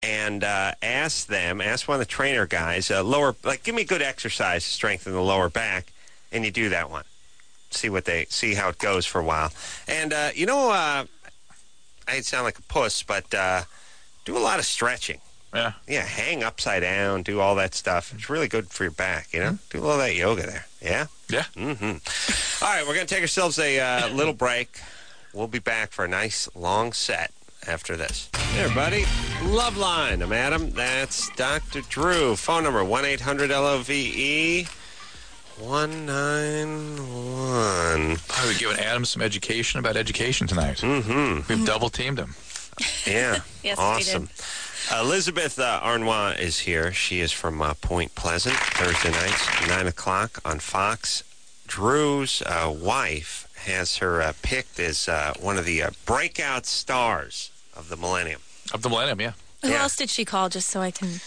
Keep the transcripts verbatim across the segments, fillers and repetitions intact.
and uh, ask them, ask one of the trainer guys, uh, lower, like, give me good exercise to strengthen the lower back, and you do that one. See what they, see how it goes for a while. And, uh, you know, uh, I sound like a puss, but uh, do a lot of stretching. Yeah. Yeah, hang upside down, do all that stuff. It's really good for your back, you know? Mm-hmm. Do a little of that yoga there. Yeah? Yeah. Mm-hmm. All right, we're going to take ourselves a uh, little break. We'll be back for a nice long set after this. Hey, everybody. Love Line. I'm Adam. That's Doctor Drew. Phone number one eight hundred L O V E one nine one. Oh, we're giving Adam some education about education tonight. Mm-hmm. We've double teamed him. Yeah. Yes, awesome. we did. Elizabeth uh, Arnois is here. She is from uh, Point Pleasant, Thursday nights, nine o'clock on Fox. Drew's uh, wife has her uh, picked as uh, one of the uh, breakout stars of the millennium. Of the millennium, yeah. Who Yeah. else did she call, just so I can...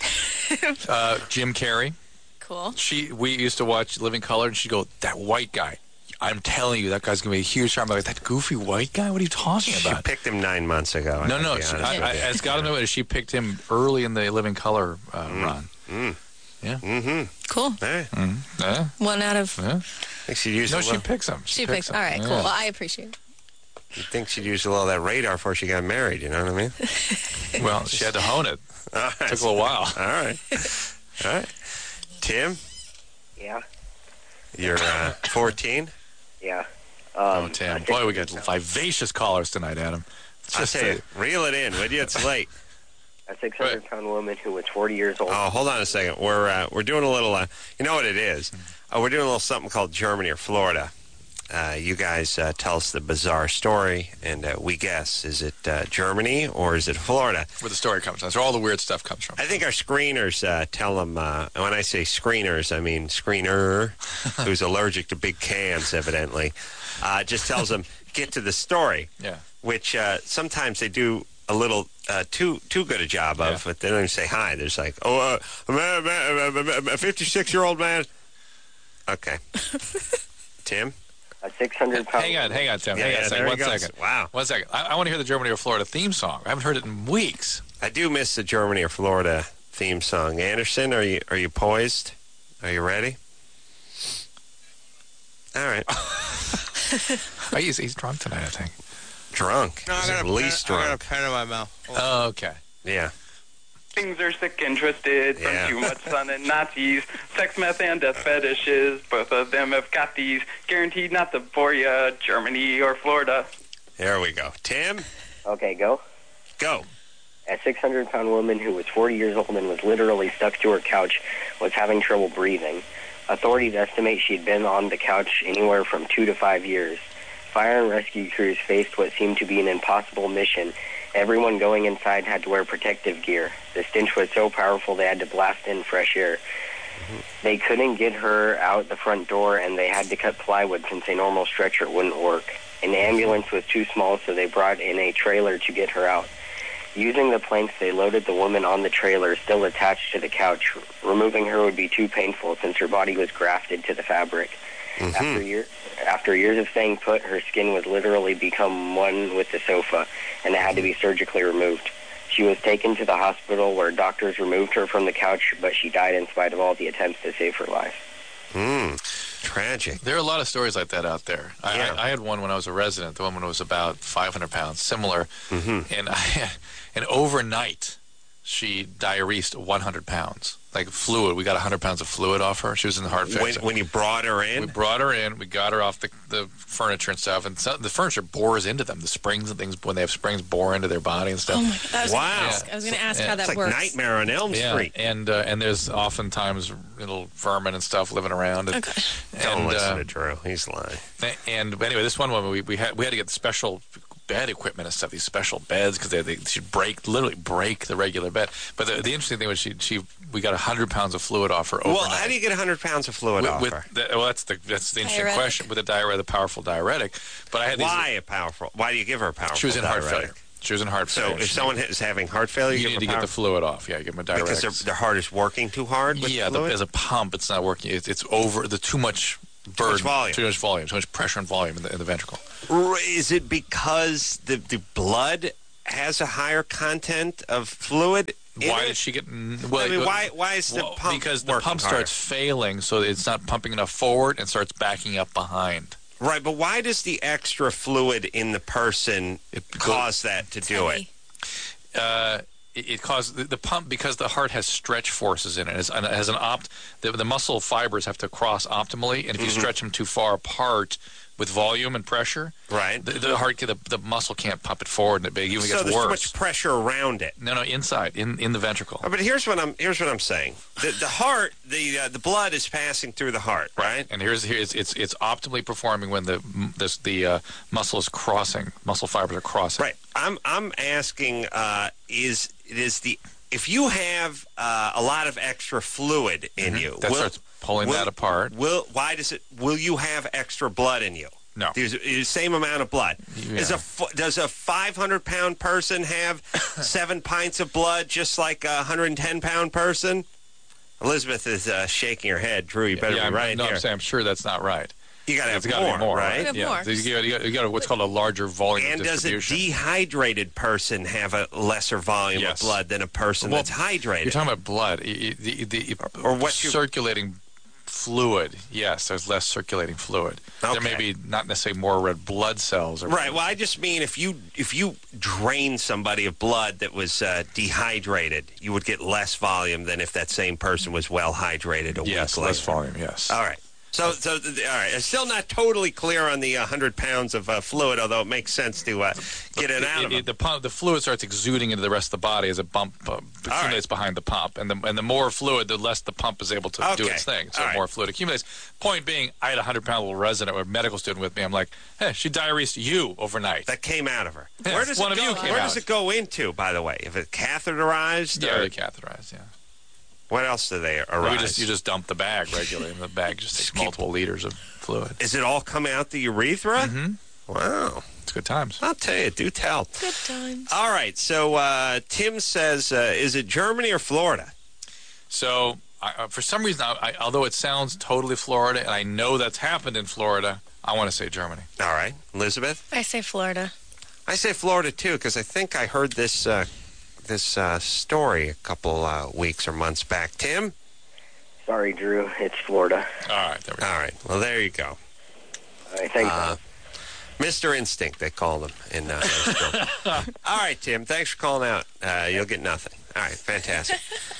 Uh, Jim Carrey. Cool. She, we used to watch Living Color, and she'd go, that white guy. I'm telling you, that guy's going to be a huge star. I'm like, that goofy white guy? What are you talking She about? picked him nine months ago. I No, have no. to be She, honest I, with I, you. it's got to know it. She picked him early in the Living Color uh, Mm. run. Mm. Yeah. Mm-hmm. Cool. Hey, Mm. Yeah. One out of... Yeah. I think she'd use No, a she little, picks him. She picks picked... All right, him. cool. Yeah. Well, I appreciate it. you'd think she'd use a little of that radar before she got married, you know what I mean? Well, she had to hone it. All right. Took a little while. All right. All right. Tim, Yeah, you're uh, fourteen. yeah. Oh, Um, Tim. I Boy, think- we got vivacious callers tonight, Adam. It's I'll just tell a- you, reel it in, would you? It's late. A six hundred pound woman who was forty years old. Oh, hold on a second. We're uh, we're doing a little. Uh, you know what it is? Uh, we're doing a little something called Germany or Florida. Uh, you guys uh, tell us the bizarre story, and uh, we guess: is it uh, Germany or is it Florida? where the story comes from. That's where all the weird stuff comes from. I think our screeners uh, tell them. Uh, and when I say screeners, I mean screener, who's allergic to big cans, evidently. Uh, just tells them get to the story, Yeah. which uh, sometimes they do a little uh, too too good a job of, Yeah. but they don't even say hi. There's like, oh, uh, a man, man, a fifty-six-year-old man. Okay. Tim? A six hundred pound. Hang on, hang on, Tim. Yeah, hang on yeah, a second. there he One goes. second. Wow. One second. I, I want to hear the Germany or Florida theme song. I haven't heard it in weeks. I do miss the Germany or Florida theme song. Anderson, are you are you poised? Are you ready? All right. Oh, he's, he's drunk tonight, I think. Drunk. No, I He's got, at a least pen, I got a drunk. pen in my mouth. Hold on. Oh, okay. Yeah. Things are sick and twisted from Yeah. too much sun and Nazis. Sex, meth, and death fetishes. Both of them have got these. Guaranteed not to bore ya. Germany or Florida. There we go. Tim, Okay, go. go. A six hundred pound woman who was forty years old and was literally stuck to her couch was having trouble breathing. Authorities estimate she'd been on the couch anywhere from two to five years. Fire and rescue crews faced what seemed to be an impossible mission. Everyone going inside had to wear protective gear. The stench was so powerful they had to blast in fresh air. They couldn't get her out the front door, and they had to cut plywood since a normal stretcher wouldn't work. An ambulance was too small, so they brought in a trailer to get her out. Using the planks, they loaded the woman on the trailer, still attached to the couch. Removing her would be too painful since her body was grafted to the fabric. Mm-hmm. After, year, after years of staying put, her skin was literally become one with the sofa, and it had to be surgically removed. She was taken to the hospital where doctors removed her from the couch, but she died in spite of all the attempts to save her life. Mm. Tragic. There are a lot of stories like that out there. I, Yeah. I, I had one when I was a resident. The woman was about five hundred pounds, similar. Mm-hmm. And, I, and overnight, she diuresed one hundred pounds. Like fluid. We got one hundred pounds of fluid off her. She was in the heart When, failure. when you brought her We in, brought her in. We got her off the, the furniture and stuff. And so, the furniture bores into them. The springs and things, when they have springs, bore into their body and stuff. Oh, my God. I was Wow. Gonna ask, I was going to ask Yeah. how that it's like works. Nightmare on Elm Yeah, Street. and uh, and there's oftentimes little vermin and stuff living around. And, Okay. Don't and, listen uh, to Drew. He's lying. And but anyway, this one woman, we, we had we had to get the special bed equipment and stuff. These special beds because they they should break literally break the regular bed. But the, the interesting thing was she she we got a hundred pounds of fluid off her overnight. Well, how do you get one hundred pounds of fluid with, off with her? the, well, that's the that's the interesting Diuretic. question with the diuretic, the powerful diuretic. But I had these. Why a powerful? Why do you give her a powerful She was in heart diuretic? failure. She was in heart So failure. if She- someone is having heart failure, you give need them to get power- the fluid off. Yeah, give them a diuretic. because their, their heart is working too hard with yeah, the, fluid? as a pump, it's not working. It's, it's over the too much burden, much volume. too much volume, too much pressure and volume in the, in the ventricle. R- Is it because the, the blood has a higher content of fluid in Why it? did she get? Well, I mean, why why is the well, pump because the working pump harder? starts failing, so it's not pumping enough forward and starts backing up behind. Right, but why does the extra fluid in the person It go- cause that to do it? Uh, it, it causes the, the pump because the heart has stretch forces in it. It's, it has an opt. The, the muscle fibers have to cross optimally, and if you Mm-hmm. stretch them too far apart with volume and pressure, Right. the, the heart, the, the muscle can't pump it forward, and it even So gets there's worse. too much pressure around it. No, no, inside, in, in the ventricle. Oh, but here's what I'm here's what I'm saying. The, the heart, the uh, the blood is passing through the heart, right? And here's here it's it's, it's optimally performing when the this, the uh, muscle is crossing, muscle fibers are crossing. Right. I'm I'm asking uh, is it is the if you have uh, a lot of extra fluid in you, That starts pulling will- that apart. Will why does it? Will you have extra blood in you? No. There's the same amount of blood. Is Yeah. a fu- does a five hundred pound person have seven pints of blood just like a one hundred ten pound person? Elizabeth is uh, shaking her head. Drew, you better yeah, be I'm, right no, here. I'm saying I'm sure that's not right. You got to have It's got to more, be more, right? Have Yeah, more. So you got, you, got, you got what's called a larger volume And of does a distribution. dehydrated person have a lesser volume Yes. of blood than a person Well, that's hydrated? You're talking about blood. Y- y- The, the, Or what you- circulating fluid. Yes, there's less circulating fluid. There may Okay. be not necessarily more red blood cells. Or Right. Well, I just mean if you if you drain somebody of blood that was uh, dehydrated, you would get less volume than if that same person was well hydrated a Yes, week less later. volume. Yes. All right. So, so th- all right. I'm still not totally clear on the uh, one hundred pounds of uh, fluid, although it makes sense to uh, get it out of It- them. it- the pump, the fluid starts exuding into the rest of the body as a bump uh, accumulates behind the pump, and the and the more fluid, the less the pump is able to do Okay. its thing. So All right. more fluid accumulates. Point being, I had a hundred pound little resident or medical student with me. I'm like, hey, she diuresed you overnight. That came out of her. Yeah, Where does one it of go? you came Where out. does it go into? By the way, if it catheterized, yeah, or they catheterized. Yeah. what else do they We arise? just you just dump the bag regularly, and the bag just takes multiple liters of fluid. Is it all coming out the urethra? Mm-hmm. Wow. It's good times. I'll tell you, do tell. Good times. All right, so uh, Tim says, uh, is it Germany or Florida? So, I, uh, for some reason, I, I, although it sounds totally Florida, and I know that's happened in Florida, I want to say Germany. All right, Elizabeth? I say Florida. I say Florida, too, because I think I heard this uh, this uh, story a couple uh, weeks or months back. Tim? Sorry, Drew. It's Florida. All right, there we go. All right, well, there you go. All right, thanks. Uh, man. Mister Instinct, they call him in uh, Nashville. All right, Tim, thanks for calling out. Uh, you'll get nothing. All right, fantastic.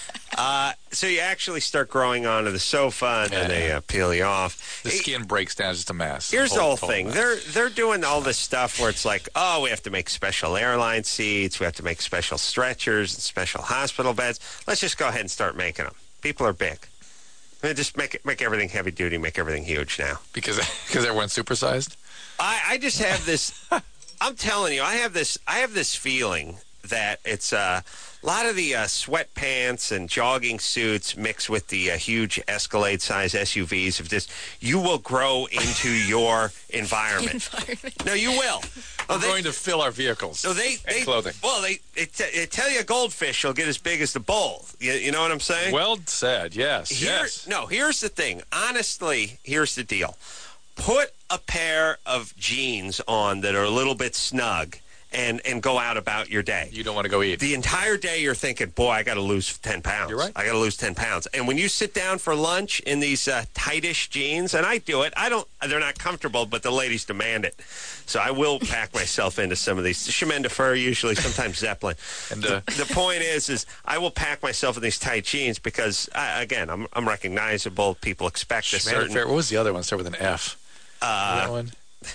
Uh, so you actually start growing onto the sofa, and then Yeah. they uh, peel you off. The Hey, skin breaks down, it's just a mess. Here's the whole total thing. mess. They're they're doing all this stuff where it's like, oh, we have to make special airline seats, we have to make special stretchers and special hospital beds. Let's just go ahead and start making them. People are big. I mean, just make it, make everything heavy duty, make everything huge now. because because everyone's supersized. I, I just have this. I'm telling you, I have this. I have this feeling that it's uh, a lot of the uh, sweatpants and jogging suits mixed with the uh, huge Escalade-size S U Vs of this. You will grow into your environment. Environment. No, you will. We're Oh, they, going to fill our vehicles. so they, and they clothing. Well, they, they, t- they tell you a goldfish will get as big as the bowl. You, you know what I'm saying? Well said. Yes. Here- yes. No, here's the thing. Honestly, here's the deal. Put a pair of jeans on that are a little bit snug and, and go out about your day. You don't want to go eat. The entire day you're thinking, boy, I got to lose ten pounds. You're right. I got to lose ten pounds. And when you sit down for lunch in these uh, tightish jeans, and I do it, I don't, they're not comfortable, but the ladies demand it. So I will pack myself into some of these. Shemenda Fur, usually, sometimes Zeppelin. And, uh, the, the point is, is I will pack myself in these tight jeans because, I, again, I'm, I'm recognizable. People expect a Man, certain. fair- what was the other one? Start with an F. Uh, that one.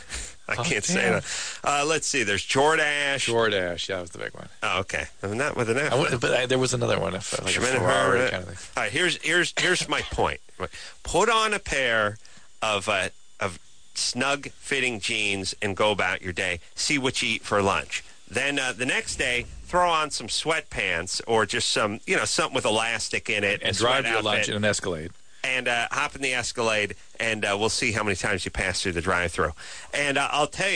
I Oh, can't say damn. that. Uh, let's see. There's Jordache. Jordache. Yeah, that was the big one. Oh, okay. Not with an F. I went, but I, there was another one. If, like a Shemenda Ferrari Fur, kind of thing. All right, here's here's here's my point. Put on a pair of uh, of snug fitting jeans and go about your day. See what you eat for lunch. Then uh, the next day, throw on some sweatpants or just some you know something with elastic in it And a drive sweat your lunch outfit, in an Escalade. and uh, hop in the Escalade, and uh, we'll see how many times you pass through the drive-through. And uh, I'll tell you,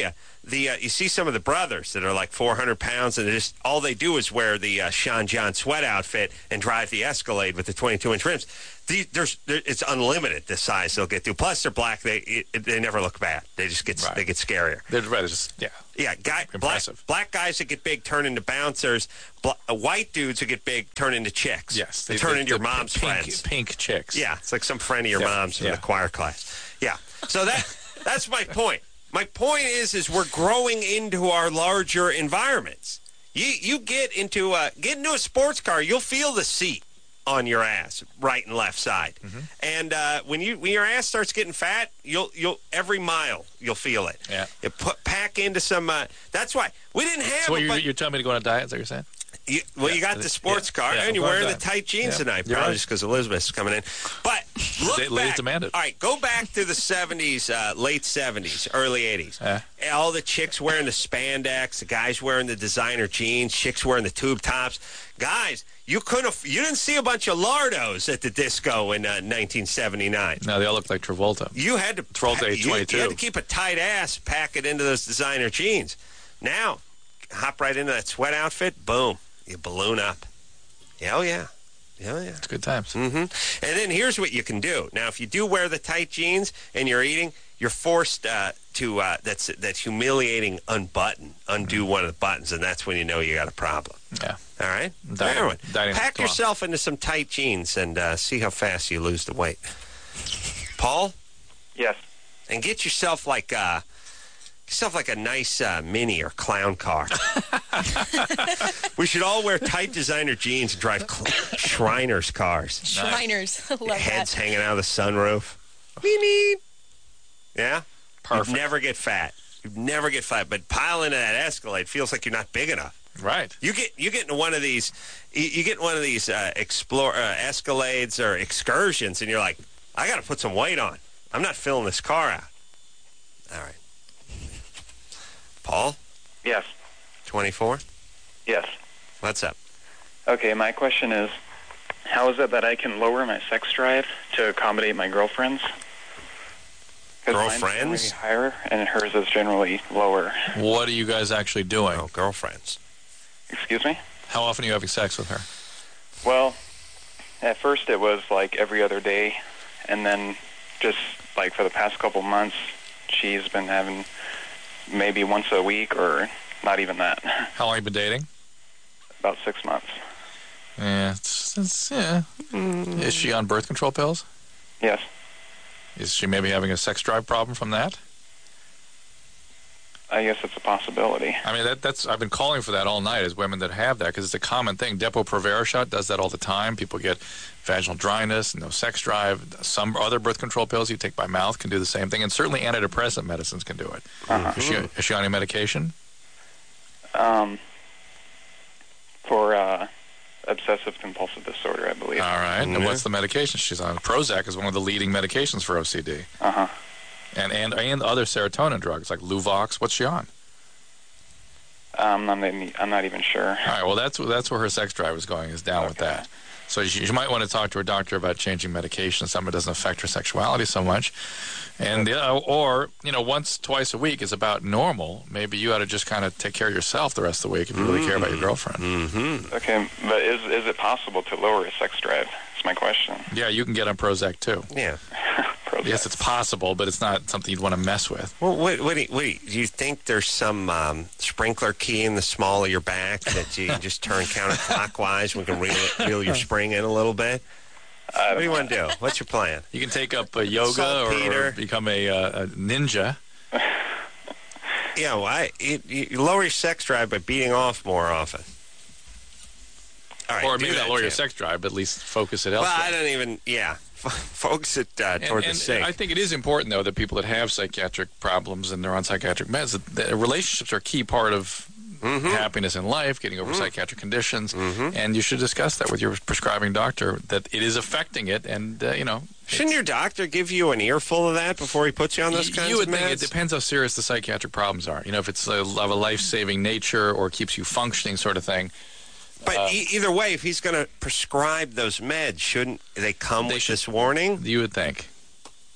the uh, you see some of the brothers that are like four hundred pounds, and they just all they do is wear the uh, Sean John sweat outfit and drive the Escalade with the twenty-two inch rims. The, there's, there, it's unlimited the size they'll get to. Plus, they're black. They it, they never look bad. They just get Right. they get scarier. They're right, it's just, yeah. Yeah, guy, black, Impressive. black guys that get big turn into bouncers. Bla, uh, white dudes who get big turn into chicks. Yes. they, turn into your mom's pink, friends. Pink chicks. Yeah, it's like some friend of your Yeah, mom's from yeah. the choir class. Yeah. So that that's my point. My point is, is we're growing into our larger environments. You you get into a get into a sports car, you'll feel the seat on your ass, right and left side. Mm-hmm. And uh, when you when your ass starts getting fat, you'll you'll every mile you'll feel it. Yeah. You put pack into some. Uh, that's why we didn't have. So a you, bu- you're telling me to go on a diet, is that what you're saying? You, well, Yeah. you got the sports Yeah. car, Yeah. and you're Well wearing the done. tight jeans Yeah. tonight, You're probably right. just because Elizabeth's is coming in. But look The ladies back. demand it. All right, go back to the seventies, uh, late seventies, early eighties. Yeah. All the chicks wearing the spandex, the guys wearing the designer jeans, chicks wearing the tube tops. Guys, you couldn't. Aff- you didn't see a bunch of lardos at the disco in uh, nineteen seventy-nine. No, they all look like Travolta. You had to Travolta you, age twenty-two. you had to keep a tight ass, pack it into those designer jeans. Now, hop right into that sweat outfit. Boom, you balloon up. Yeah, oh yeah, yeah, oh, yeah. It's good times. Mm-hmm. And then here's what you can do. Now, if you do wear the tight jeans and you're eating, you're forced uh, to uh, that's that's humiliating. Unbutton, undo one of the buttons, and that's when you know you got a problem. Yeah. All right, Dining- everyone, dining- pack come on. yourself into some tight jeans and uh, see how fast you lose the weight. Paul, Yes. and get yourself like uh, yourself like a nice uh, mini or clown car. We should all wear tight designer jeans and drive cl- Shriners cars. Shriners. Love Heads that. hanging out of the sunroof. Beep, beep. Yeah? Perfect. You'd never get fat. You'd never get fat. But pile into that Escalade feels like you're not big enough. Right. You get you get into one of these you, you get one of these uh, explore uh, Escalades or excursions, and you're like, I got to put some weight on. I'm not filling this car out. All right. Paul, Yes. twenty-four. Yes. What's up? Okay, my question is, how is it that I can lower my sex drive to accommodate my girlfriends? 'Cause mine's Girlfriends? generally higher, and hers is generally lower. What are you guys actually doing? Oh, girlfriends. Excuse me? How often are you having sex with her? Well, at first it was like every other day, and then just like for the past couple months, she's been having maybe once a week or not even that. How long have you been dating? About six months. Yeah, it's, it's yeah. Is she on birth control pills? Yes. Is she maybe having a sex drive problem from that? I guess it's a possibility. I mean, that, that's I've been calling for that all night as women that have that because it's a common thing. Depo-Provera shot does that all the time. People get vaginal dryness, no sex drive. Some other birth control pills you take by mouth can do the same thing, and certainly antidepressant medicines can do it. Uh-huh. Is she is she on any medication? Um, for uh, obsessive compulsive disorder, I believe. All right. And Yeah. what's the medication she's on? Prozac is one of the leading medications for O C D, Uh-huh. and and and other serotonin drugs like Luvox. What's she on? Um, I'm, not, I'm not even sure. All right. Well, that's that's where her sex drive is going. Is down with Okay. that. So you, you might want to talk to her doctor about changing medication, something that doesn't affect her sexuality so much. And yeah, or you know, once twice a week is about normal. Maybe you ought to just kind of take care of yourself the rest of the week if you really care about your girlfriend. Mm-hmm. Okay, but is is it possible to lower a sex drive? That's my question. Yeah, you can get on Prozac too. Yeah. Prozac. Yes, it's possible, but it's not something you'd want to mess with. Well, what, what, do you, what do you, do you think there's some um, sprinkler key in the small of your back that you can just turn counterclockwise? We can reel, it, reel your spring in a little bit. I What do you don't want to do? What's your plan? You can take up uh, yoga or, or Saltpeter. become a, uh, a ninja. Yeah, well, I, you, you lower your sex drive by beating off more often. All right, or do maybe not that, lower your Jim. sex drive, but at least focus it Well, elsewhere. I don't even. Yeah, focus it uh, And- toward and the sink. I think it is important, though, that people that have psychiatric problems and they're on psychiatric meds, that, that relationships are a key part of Mm-hmm. happiness in life, getting over psychiatric conditions, and you should discuss that with your prescribing doctor, that it is affecting it, and, uh, you know... Shouldn't your doctor give you an earful of that before he puts you on those Y- kinds you would of meds? think it depends how serious the psychiatric problems are. You know, if it's a, of a life-saving nature or keeps you functioning sort of thing. But Uh, e- either way, if he's going to prescribe those meds, shouldn't they come They with should- this warning? You would think.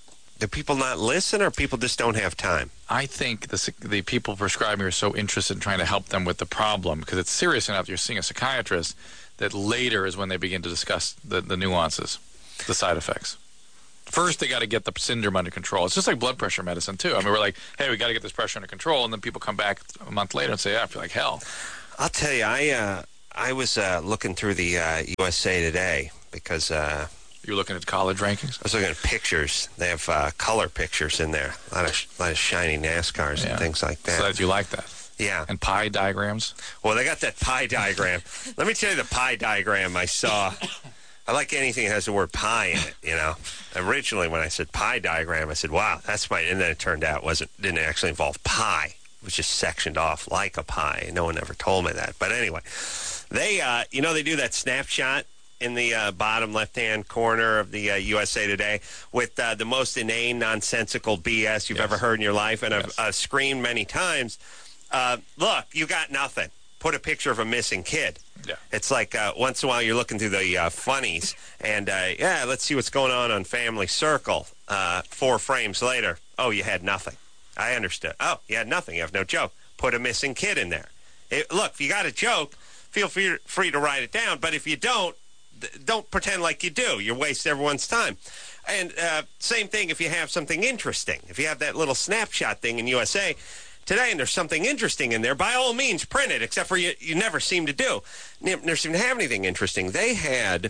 Do people not listen, or people just don't have time? I think the psych- the people prescribing are so interested in trying to help them with the problem because it's serious enough. You're seeing a psychiatrist that later is when they begin to discuss the, the nuances, the side effects. First, they got to get the syndrome under control. It's just like blood pressure medicine, too. I mean, we're like, hey, we got to get this pressure under control, and then people come back a month later and say, yeah, I feel like hell. I'll tell you, I uh, I was uh, looking through the uh, U S A Today because uh, You're looking at college rankings? I was looking at pictures. They have uh, color pictures in there, a lot of sh- lot of shiny NASCARs Yeah. and things like that. So that you like that. Yeah. And pie diagrams? Well, they got that pie diagram. Let me tell you the pie diagram I saw. I like anything that has the word pie in it, you know. Originally, when I said pie diagram, I said, wow, that's my... And then it turned out it wasn't, didn't actually involve pie. It was just sectioned off like a pie. No one ever told me that. But anyway, they, uh, you know, they do that snapshot in the uh, bottom left-hand corner of the uh, U S A Today with uh, the most inane, nonsensical B S you've Yes. ever heard in your life. And Yes. I've uh, screamed many times, uh, look, you got nothing. Put a picture of a missing kid. Yeah. It's like uh, once in a while you're looking through the uh, funnies, and uh, yeah, let's see what's going on on Family Circle. Uh, four frames later, oh, you had nothing. I understood. Oh, you had nothing. You have no joke. Put a missing kid in there. It, look, if you got a joke, feel free, free to write it down, but if you don't, th- don't pretend like you do. You waste everyone's time. And uh, same thing if you have something interesting. If you have that little snapshot thing in U S A Today, and there's something interesting in there, by all means, print it, except for you, you never seem to do. Never seem to have anything interesting. They had,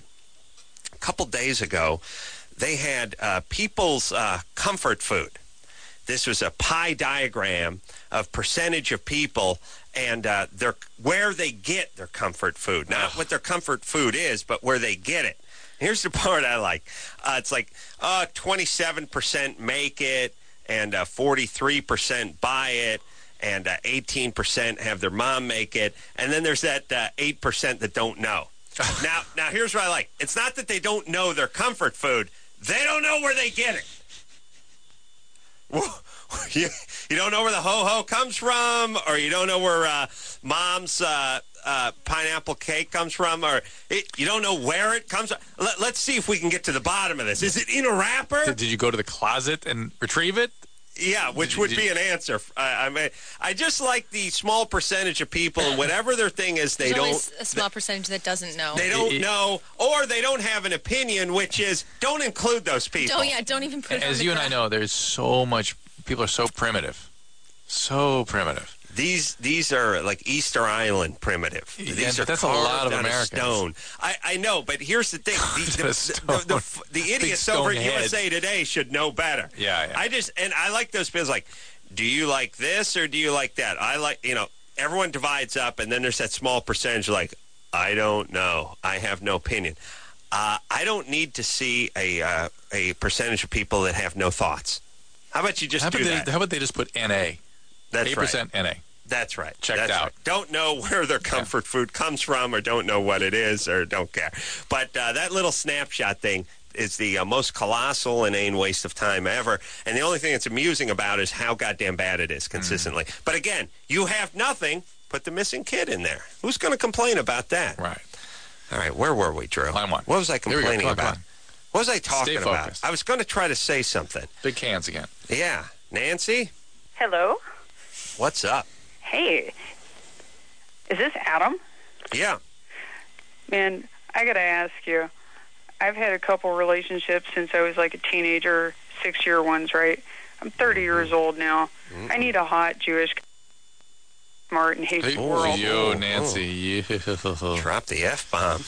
a couple days ago, they had uh, people's uh, comfort food. This was a pie diagram of percentage of people and uh, their where they get their comfort food. Not what their comfort food is, but where they get it. Here's the part I like. Uh, it's like uh, twenty-seven percent make it, and uh, forty-three percent buy it, and uh, eighteen percent have their mom make it, and then there's that uh, eight percent that don't know. now, now here's what I like. It's not that they don't know their comfort food. They don't know where they get it. you, you don't know where the ho-ho comes from, or you don't know where uh, mom's uh, uh, pineapple cake comes from, or it, you don't know where it comes from. Let, let's see if we can get to the bottom of this. Is it in a wrapper? Did, did you go to the closet and retrieve it? Yeah, which Did- would did- be an answer. I, I mean, I just like the small percentage of people, and whatever their thing is, they There's don't. always a small percentage that doesn't know. They don't It- it- know, or they don't have an opinion, which is don't include those people. Oh, yeah, don't even put it on As the you and I graph. know, there's so much, people are so primitive. So primitive. These these are like Easter Island primitive. Yeah, These but are that's a lot carved of out Americans. stone. I, I know, but here's the thing: the, Out of the, stone. the, the, the, the idiots stone over at head. U S A Today should know better. Yeah, yeah. I just and I like those people. Like, do you like this or do you like that? I like you know. Everyone divides up, and then there's that small percentage. Like, I don't know. I have no opinion. Uh, I don't need to see a uh, a percentage of people that have no thoughts. How about you just How about, do they, that? how about they just put N A? That's eight right. percent N A. That's right. Checked That's out. right. Don't know where their comfort food comes from, or don't know what it is, or don't care. But uh, that little snapshot thing is the uh, most colossal, inane waste of time ever. And the only thing that's amusing about it is how goddamn bad it is consistently. Mm. But again, you have nothing. Put the missing kid in there. Who's going to complain about that? Right. All right, where were we, Drew? Line one. What was I Here we go. complaining Come on, come about? on. What was I talking Stay about? focused. I was going to try to say something. Big cans again. Yeah. Nancy, Hello? what's up? Hey. Is this Adam? Yeah. Man, I gotta ask you. I've had a couple relationships since I was like a teenager, six-year ones, right? I'm thirty years old now. I need a hot Jewish, smart, and hates Hey, the world. yo, Nancy. You. Drop the F-bomb.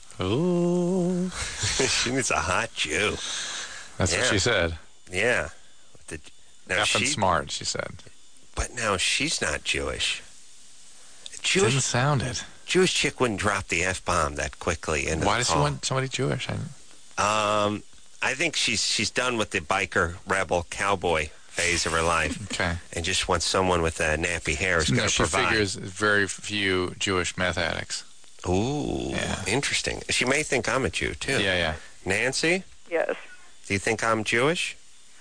Ooh. She needs a hot Jew. That's Yeah. what she said. Yeah. The, now F and she, smart, she said. But now she's not Jewish. Didn't Jewish sound it. Jewish chick wouldn't drop the F-bomb that quickly. Into Why the does she call. want somebody Jewish? I, Um, I think she's she's done with the biker, rebel, cowboy phase of her life okay. and just wants someone with uh, nappy hair who's No, going to she provide. figures very few Jewish meth addicts. Ooh, Yeah. interesting. She may think I'm a Jew, too. Yeah, yeah. Nancy, Yes. do you think I'm Jewish?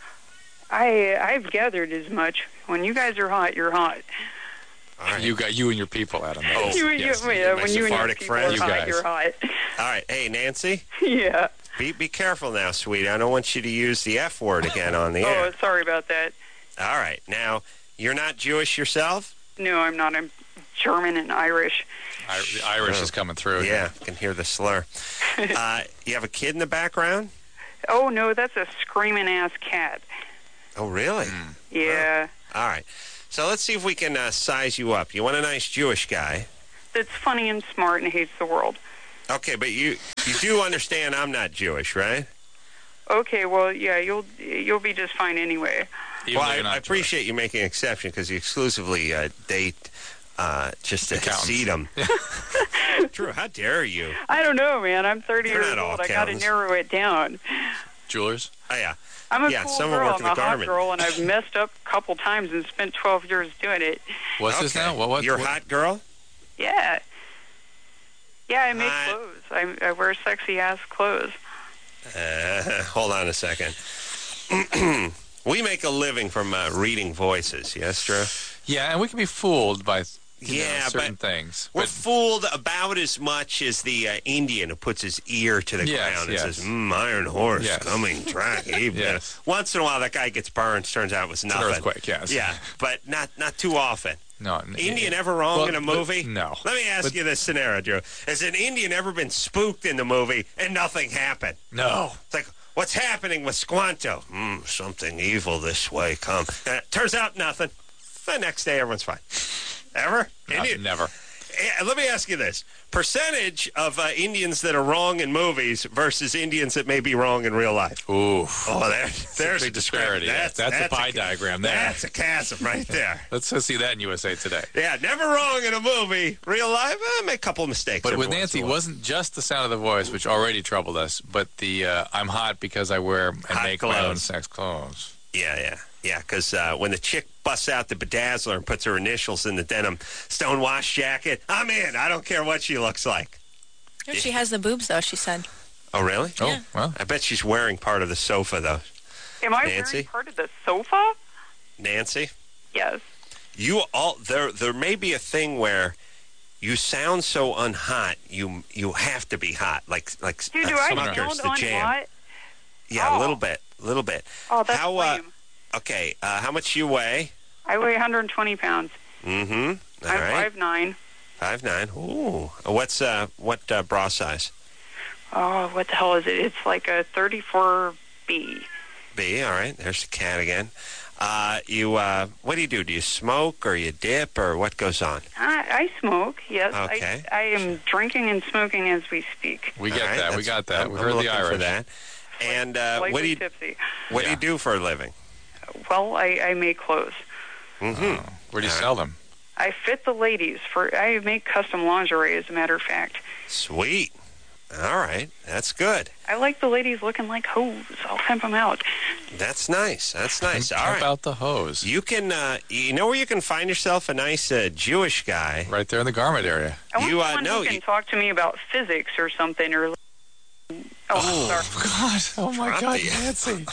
I, I've gathered as much. When you guys are hot, you're hot. All right. You got you and your people, Adam. Oh, you, yes. you, yeah, My when you and your Sephardic people friends. are You hot, guys. you're hot. All right. Hey, Nancy, Yeah. Be be careful now, sweetie. I don't want you to use the F word again on the air. Oh, sorry about that. All right. Now, you're not Jewish yourself? No, I'm not. I'm German and Irish. I, the Irish Oh. is coming through. Yeah, I can hear the slur. uh, you have a kid in the background? Oh, no, that's a screaming ass cat. Oh, really? Yeah. All right. So let's see if we can uh, size you up. You want a nice Jewish guy. That's funny and smart and hates the world. Okay, but you you do understand I'm not Jewish, right? Okay, well, yeah, you'll you'll be just fine anyway. Even well, though I, you're not I appreciate you making an exception because you exclusively uh, date uh, just to Accountants. see them. True. How dare you? I don't know, man. I'm thirty They're years not all old. I got to accountants. narrow it down. Jewish. Jewelers. Oh, yeah. I'm a Yeah, cool someone girl. work in I'm the a hot garment. girl, and I've messed up a couple times and spent twelve years doing it. What's this Okay. now? What? What? You're a what? hot girl? Yeah. Yeah, I make Hot. clothes. I, I wear sexy-ass clothes. Uh, hold on a second. We make a living from uh, reading voices, yes, Drew? Yeah, and we can be fooled by you Yeah, know, certain but things. We're But fooled about as much as the uh, Indian who puts his ear to the Yes, ground and yes. says, mm, iron horse Yes. coming, track. Yes. Once in a while, that guy gets burned. Turns out it was it's an nothing. earthquake. Yes. Yeah, but not not too often. No. n- Indian ever wrong well, in a but- movie? no. Let me ask But- you this scenario, Drew. Has an Indian ever been spooked in the movie and nothing happened? No. It's like, what's happening with Squanto? Hmm, something evil this way come. Uh, turns out nothing. The next day, everyone's fine. Ever? No, Indian- never. Eh, Let me ask you this. Percentage of uh, Indians that are wrong in movies versus Indians that may be wrong in real life. Ooh. Oh, there, there's big disparity. Yeah, that's the pie a, diagram there. That's a chasm right there. Let's uh, see that in U S A Today. Yeah, never wrong in a movie. Real life, eh, make a couple of mistakes. But every with once Nancy, in it a while. wasn't just the sound of the voice, which already troubled us, but the uh, I'm hot because I wear and Hot make my own clothes. sex clothes. Yeah, yeah, yeah. Because uh, when the chick busts out the bedazzler and puts her initials in the denim stonewash jacket, I'm in. I don't care what she looks like. She has the boobs, though, she said. Oh, really? Oh, Yeah. well. I bet she's wearing part of the sofa, though. Am I Nancy? wearing part of the sofa? Nancy, Yes. you all there. There may be a thing where you sound so unhot, you you have to be hot, like like Dude, uh, do I Smuckers, sound the jam. unhot? Yeah, a Oh. little bit, a little bit. Oh, that's how? Uh, lame. okay, uh, how much you weigh? I weigh one hundred twenty pounds. Mm-hmm. All I'm right, five nine. five nine. Ooh, what's uh what uh, bra size? Oh, what the hell is it? It's like a thirty-four B. B. All right, there's the cat again. Uh, you uh, what do you do? Do you smoke or you dip or what goes on? I, I smoke, yes. Okay. I, I am drinking and smoking as we speak. We All get right, that. We that's- got that. I'm, We I'm heard the looking Irish. for that. And uh, Slightly what do you tipsy. what do Yeah. you do for a living? Well, I, I make clothes. Mm-hmm. Oh, where do you All right. sell them? I fit the ladies. For I make custom lingerie, as a matter of fact. Sweet. All right, that's good. I like the ladies looking like hoes. I'll pimp them out. That's nice. That's nice. All Pump right. out the hose. You can, uh, you know where you can find yourself a nice uh, Jewish guy? Right there in the garment area. I want You, uh, someone no, who can you- talk to me about physics or something. Or oh, sorry. God. Oh, my Drop God, the- Nancy.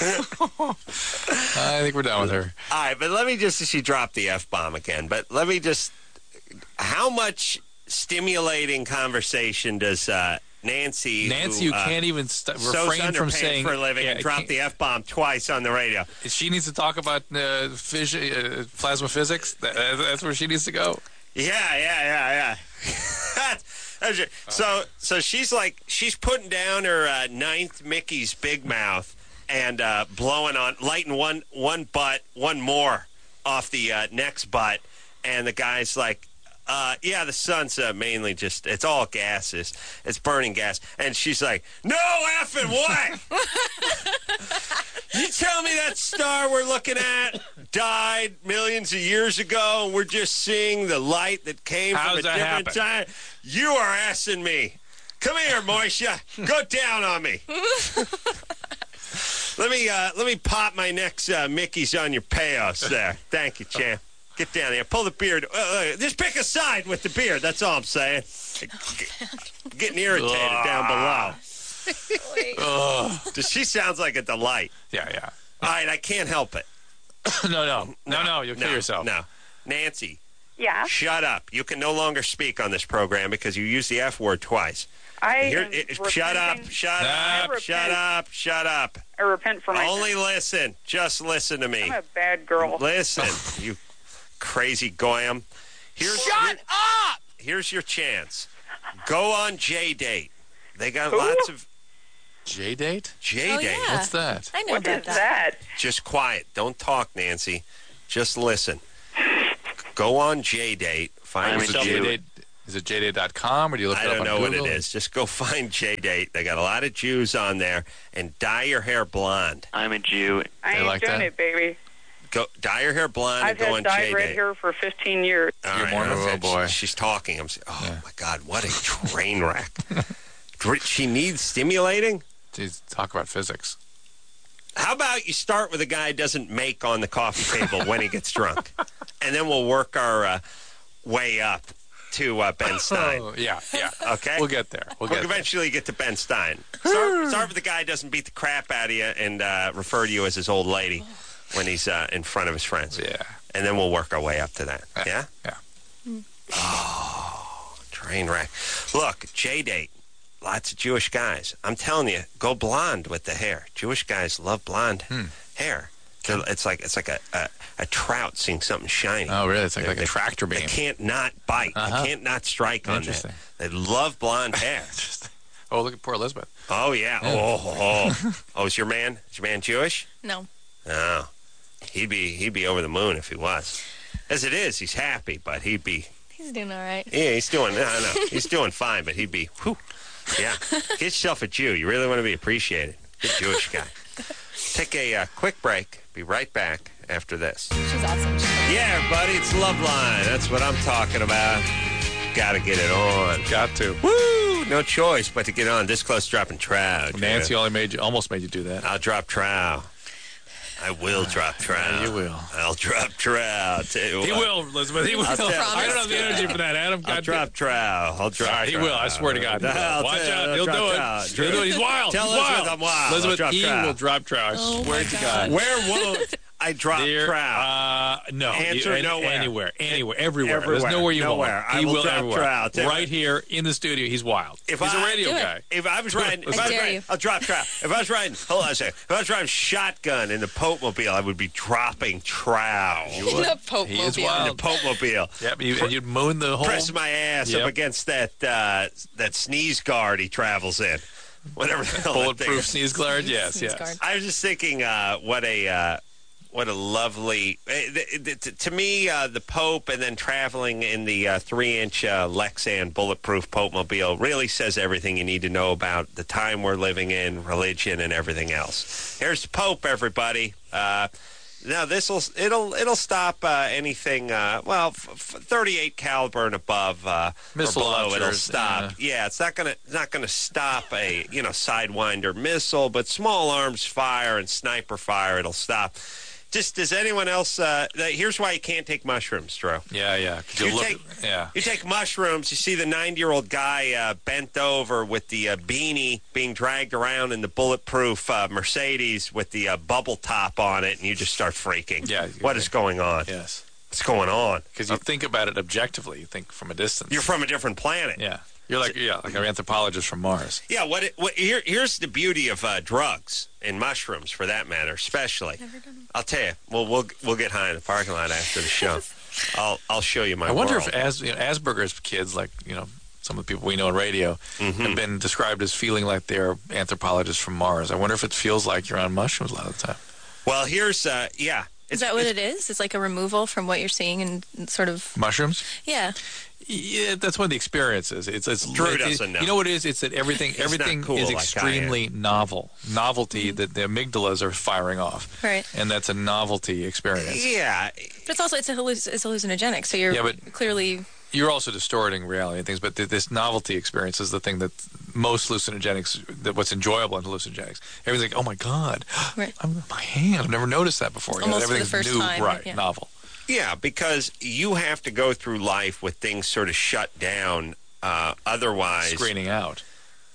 I think we're done with her. All right, but let me just, she dropped the F-bomb again, but let me just, how much stimulating conversation does uh, Nancy, Nancy, who, you uh, can't even st- sews refrain from underpants saying for a living yeah, and drop can't- the F-bomb twice on the radio? She needs to talk about uh, phys- uh, plasma physics. That, that's where she needs to go. Yeah, yeah, yeah, yeah. That's- that's it. so, so she's like, she's putting down her uh, ninth Mickey's Big Mouth and uh, blowing on, lighting one one butt, one more off the uh, next butt, and the guy's like, uh, yeah, the sun's uh, mainly just, it's all gases. It's burning gas. And she's like, no effing way! You tell me that star we're looking at died millions of years ago, and we're just seeing the light that came How's from a that different happen? time? You are assing me. Come here, Moisha. Go down on me. Let me uh, let me pop my next uh, Mickey's on your payos there. Thank you, champ. Get down there. Pull the beard. Uh, uh, just pick a side with the beard. That's all I'm saying. Getting irritated down below. She sounds like a delight. Yeah, yeah. All right, I can't help it. no, no. No, no. You'll kill no, yourself. No. Nancy, Yeah. Shut up. You can no longer speak on this program because you used the F word twice. I Here, am it, shut up, repenting. shut I up, shut repent. up, shut up. I repent for my Only listen. Just listen to me. I'm a bad girl. Listen, you crazy goyam. Here's Shut your, up! Here's your chance. Go on J-Date. They got Who? lots of J-Date? J-Date. Oh, yeah. What's that? I know What about is that. that? Just quiet. Don't talk, Nancy. Just listen. Go on J-Date. Find I'm Is it yourself a Jew. J-Date? Is it J Date dot com or do you look I it up don't on know what Google? it is. Just go find J-Date. They got a lot of Jews on there. And dye your hair blonde. I'm a Jew. I They ain't like doing that? it, baby. Go dye your hair blonde I've and go had on dyed red J-Date. hair for fifteen years. All You're right, more- okay. oh, boy. She's talking. I'm saying, oh, my God, what a train wreck. She needs stimulating? Jeez, talk about physics. How about you start with a guy who doesn't make on the coffee table when he gets drunk? And then we'll work our uh, way up to uh, Ben Stein. Oh, yeah, yeah. Okay? We'll get there. We'll, We'll get there. eventually get to Ben Stein. Start, start with the guy who doesn't beat the crap out of you and uh, refer to you as his old lady when he's uh, in front of his friends. Yeah. And then we'll work our way up to that. Yeah? Yeah. Oh, train wreck. Look, J-Date. Lots of Jewish guys. I'm telling you, go blonde with the hair. Jewish guys love blonde Hmm. hair. They're- It's like it's like a, a, a trout seeing something shiny. Oh, really? It's like, They- like a they- tractor They beam. can't not bite. Uh-huh. They can't not strike on that. Interesting. They love blonde hair. Just- oh, look at poor Elizabeth. Oh, yeah. Oh, oh, oh. Oh, is your man, is your man Jewish? No. Oh. He'd be, he'd be over the moon if he was. As it is, he's happy, but he'd be, He's doing all right. yeah, he's doing, I don't know, he's doing fine, but he'd be, whew. Yeah. Get yourself a Jew. You really want to be appreciated. Good Jewish guy. Take a uh, quick break. Be right back after this. She's awesome. She's Yeah, everybody, it's Loveline. That's what I'm talking about. Gotta get it on. Got to. Woo! No choice but to get on. This close dropping trow. Nancy only made you, almost made you do that. I'll drop trow. I will drop trow. Yeah, you will. I'll drop trow. Tell you He what. will, Elizabeth. He will. I'll tell- I don't have the energy for that, Adam. I'll God drop trow. I'll drop All right, he trow. will. I swear to God. He will. I'll Watch tell- out. I'll He'll drop do trow. it. He'll do it. He's wild. Tell He's Elizabeth wild. I'm wild. I'll Elizabeth, drop he trow. will drop trow. I Oh, swear my to God. God. Where won't I drop There, trow? uh, no. Answer You- nowhere. Anywhere. Anywhere. Everywhere. Everywhere. There's nowhere you Nowhere. won't. I He will drop everywhere. trow. Tell you Right what. here in the studio. He's wild. If He's a I- radio Do it. guy. If I was riding, if I I was dare riding, you. I'll drop trow. If I was riding, hold on a second. If I was riding shotgun in the Pope Mobile, I would be dropping trow. In the Pope He is Mobile. In the wild. Pope Mobile. Yep. You, and you'd moon the whole. Press my ass Yep. up against that uh, that sneeze guard he travels in. Whatever the hell that thing bulletproof is. sneeze guard. Yes. Sneeze Yes. guard. I was just thinking, uh, what a uh, what a lovely. eh, th- th- t- to me, uh, the Pope, and then traveling in the uh, three-inch uh, Lexan bulletproof Pope Mobile really says everything you need to know about the time we're living in, religion, and everything else. Here's the Pope, everybody. Uh, now this will it'll it'll stop uh, anything. Uh, well, f- f- thirty-eight caliber and above uh, or Missile below. It'll launchers, stop. Yeah, it's not gonna it's not gonna stop a you know sidewinder missile, but small arms fire and sniper fire it'll stop. Just does anyone else? Uh, th- here's why you can't take mushrooms, Drew. Yeah. Yeah. 'Cause You you look. take- yeah. You take mushrooms, you see the ninety-year-old guy uh, bent over with the uh, beanie being dragged around in the bulletproof uh, Mercedes with the uh, bubble top on it, and you just start freaking. Yeah, What is going on? Yes. What's going on? Because you think about it objectively. You think from a distance. You're from a different planet. Yeah. You're like yeah, like an anthropologist from Mars. Yeah, what, it, what here, here's the beauty of uh, drugs and mushrooms, for that matter, especially. I'll tell you, we'll we'll we'll get high in the parking lot after the show. I'll I'll show you my. I wonder world. if As, you know, Asperger's kids, like you know, some of the people we know in radio, Mm-hmm. have been described as feeling like they're anthropologists from Mars. I wonder if it feels like you're on mushrooms a lot of the time. Well, here's uh, yeah. Is that what it is? It's like a removal from what you're seeing and sort of, Mushrooms? yeah. Yeah, that's one of the experiences. It's, it's Drew it- doesn't know. You know what it is? It's that everything not everything cool is like I am. extremely novel. Novelty that the amygdalas are firing off. Right. And that's a novelty experience. Yeah, But it's also, it's, a halluc- it's hallucinogenic, so you're Yeah, but- clearly, You're also distorting reality and things, but th- this novelty experience is the thing that most hallucinogenics, that what's enjoyable in hallucinogenics. Everything's like, oh my God, Right. I'm, my hand, I've never noticed that before. You know, Almost for the everything's first new, time, right, yeah. novel. yeah, because you have to go through life with things sort of shut down. Uh, otherwise, Screening out.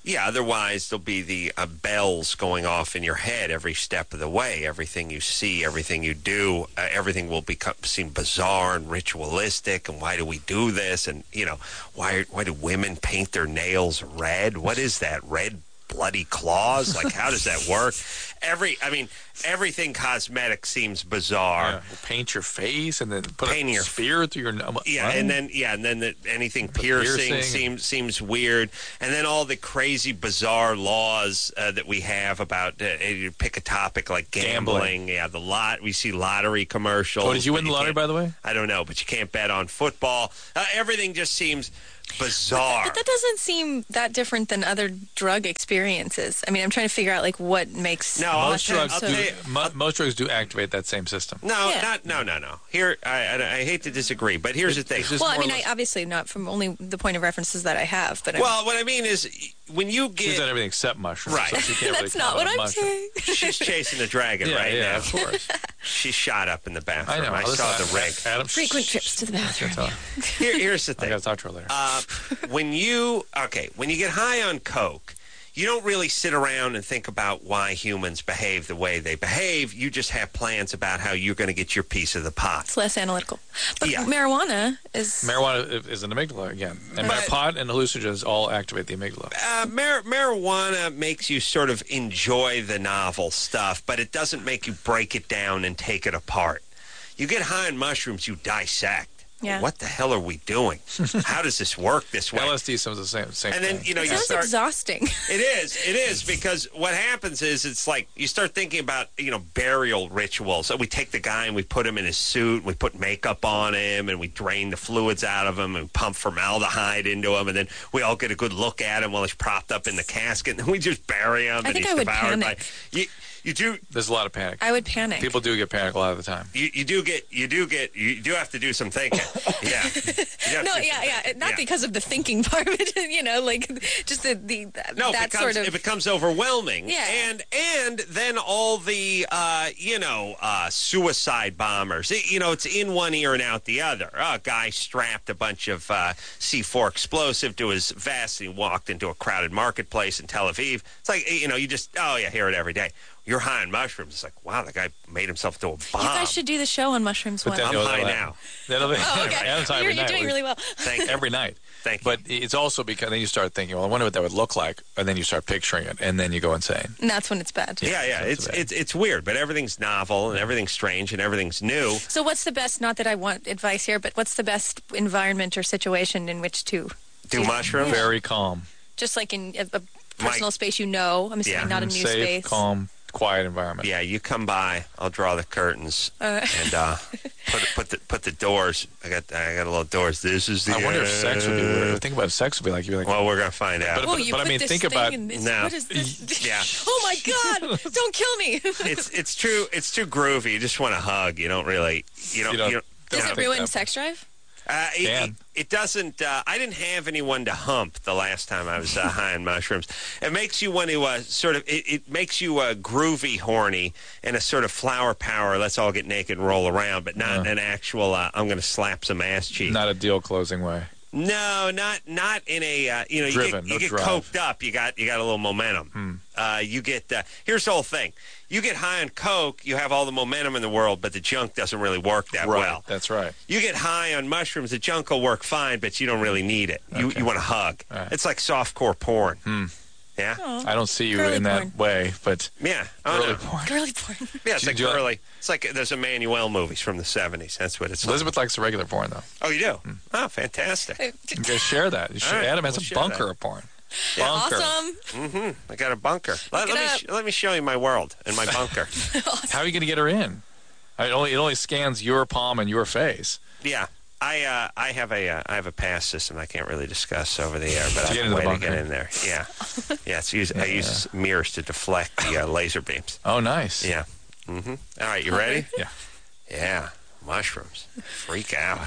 Yeah, otherwise there'll be the uh, bells going off in your head every step of the way. Everything you see, everything you do, uh, everything will become seem bizarre and ritualistic. And why do we do this? And, you know, why why do women paint their nails red? What is that? Red bloody claws? Like, how does that work? Every, I mean, everything cosmetic seems bizarre. Yeah. Well, paint your face and then put Painting a your- spear through your nose. Yeah, and then yeah, and then the, anything piercing, piercing. seems seems weird, and then all the crazy, bizarre laws uh, that we have about uh, you pick a topic like gambling. Gambling. Yeah, the lot we see lottery commercials. Oh, did you win but the lottery, can't- by the way? I don't know, but you can't bet on football. Uh, everything just seems bizarre. But that doesn't seem that different than other drug experiences. I mean, I'm trying to figure out like what makes No, I'll Most tell- drugs, I'll do, tell you- mo- most drugs do activate that same system. no, Yeah. not no, no, no. Here, I, I, I hate to disagree, but here's the thing. It's just Well, I more mean, or I less- obviously not from only the point of references that I have, but I'm, Well, what I mean is, when you She's get done everything except mushrooms. Right. So she can't that's really not count what on I'm mushrooms. saying. she's chasing a dragon Yeah, right yeah, now. of course. She's shot up in the I bathroom. know. I Listen, saw the Adam- rig. Adam, Frequent shh, trips to the bathroom. Tell her. Here, here's the I thing. got to talk to her later. Uh, when you okay, when you get high on coke, you don't really sit around and think about why humans behave the way they behave. You just have plans about how you're going to get your piece of the pot. It's less analytical. But Yeah. marijuana is Marijuana is an amygdala again, and But- pot and hallucinogens all activate the amygdala. Uh, mar- marijuana makes you sort of enjoy the novel stuff, but it doesn't make you break it down and take it apart. You get high on mushrooms, you dissect. Yeah. What the hell are we doing? How does this work this way? L S D sounds the same. same And then, thing. you know, it you sounds start... exhausting. It is. It is because what happens is it's like you start thinking about, you know, burial rituals. So we take the guy and we put him in his suit, we put makeup on him, and we drain the fluids out of him and pump formaldehyde into him, and then we all get a good look at him while he's propped up in the casket, and we just bury him. I and think he's I would devoured panic. by. You, you do. There's a lot of panic. I would panic. People do get panic a lot of the time. You, you do get. You do get. You do have to do some thinking. Yeah. You have no, to do yeah, some yeah. thinking. Not Yeah. because of the thinking part of it, you know, like just the, the No, that it becomes, sort of. it becomes overwhelming. Yeah. And and then all the, uh, you know, uh, suicide bombers. It- you know, it's in one ear and out the other. A guy strapped a bunch of uh, C four explosive to his vest. And he walked into a crowded marketplace in Tel Aviv. It's like, you know, you just, oh, yeah, hear it every day. You're high on mushrooms. It's like, wow, the guy made himself into a bomb. You guys should do the show on mushrooms once. then I'm you'll- high that'll now. happen. That'll be, Oh, okay. Adam's high You're, every you're night. doing really well. Thank you. Every night. Thank you. But it's also because then you start thinking, well, I wonder what that would look like, and then you start picturing it, and then you go insane. And that's when it's bad. Yeah, yeah, so it's bad. it's it's weird, but everything's novel and everything's strange and everything's new. So what's the best, not that I want advice here, but what's the best environment or situation in which to Do mushrooms? Very calm, just like in a, a personal space you know? I'm assuming Yeah. not a new safe, space. calm, quiet environment. Yeah, you come by, I'll draw the curtains Uh, and uh, put put the put the doors. I got I got a little doors. This is the. I wonder if sex would be uh, weird. Think about sex would be like. You'd be like, Well, we're gonna find out. But- oh, you but I put mean, this think thing about- in this. No. What is this? Yeah. Oh my God! Don't kill me. it's it's true. It's too groovy. You just want to hug. You don't really. You don't. You don't- you don't- Does don't it think ruin that- sex drive? Uh, it, Can. it, it doesn't. Uh, I didn't have anyone to hump the last time I was uh, high on mushrooms. It makes you want to uh, sort of. It, it makes you uh, groovy, horny, and a sort of flower power. Let's all get naked and roll around, but not Yeah. an actual. Uh, I'm going to slap some ass cheek. not a deal closing way. No, not not in a. Uh, you know, you Driven, get, you no get drive. coked up. You got you got a little momentum. Hmm. Uh, you get. Uh, here's the whole thing. You get high on coke, you have all the momentum in the world, but the junk doesn't really work that Right. well. That's right. You get high on mushrooms, the junk will work fine, but you don't really need it. You Okay. you want to hug. All right. It's like softcore porn. Hmm. Yeah, Oh, I don't see you Girly in that porn. way, but yeah. Oh, early no. porn. girly porn. Yeah, it's Did like you like- early. It's like there's Emmanuel movies from the seventies. That's what it's like. Elizabeth likes the regular porn, though. Oh, you do? Oh, fantastic. You guys share that. You share, All right, Adam has we'll a share bunker that. of porn. Bunker. Awesome. Mm-hmm. I got a bunker. Let, Look let it me up. sh- let me show you my world in my bunker. How are you going to get her in? I- It only it only scans your palm and your face. Yeah. I uh, I have a uh, I have a pass system I can't really discuss over the air, but To I get have into a the way to get bunker. in there. Yeah, yeah. It's use, I use mirrors to deflect the uh, laser beams. Oh, nice. Yeah. Mm-hmm. All right, you ready? Yeah. Yeah. Mushrooms. Freak out.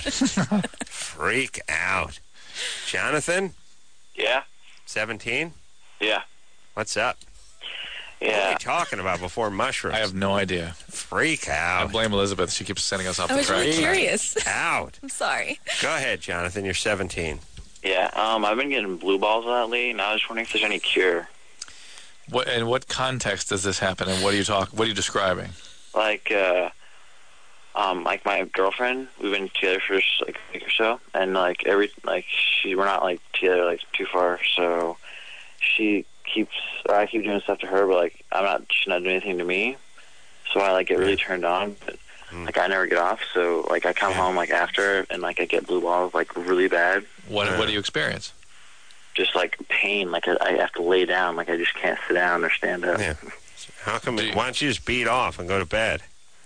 Freak out. Jonathan, Yeah, seventeen. yeah, What's up? What are yeah. you talking about before mushrooms? I have no idea. Freak I out. blame Elizabeth. She keeps sending us off I the was track. really tonight. curious. Out. I'm sorry. Go ahead, Jonathan. You're seventeen. Yeah, um, I've been getting blue balls lately, and I was wondering if there's any cure. What in what context does this happen, and what are you talk? What are you describing? Like, uh, um, like my girlfriend, we've been together for just like a week or so, and like every like she, we're not like together like too far, so she keeps, or I keep doing stuff to her, but like I'm not, she's not doing anything to me, so I like get really turned on, but like I never get off, so like I come home like after, and like I get blue balls like really bad. What What do you experience? Just like pain, like I, I have to lay down, like I just can't sit down or stand up. Yeah. How come? Why don't you just beat off and go to bed?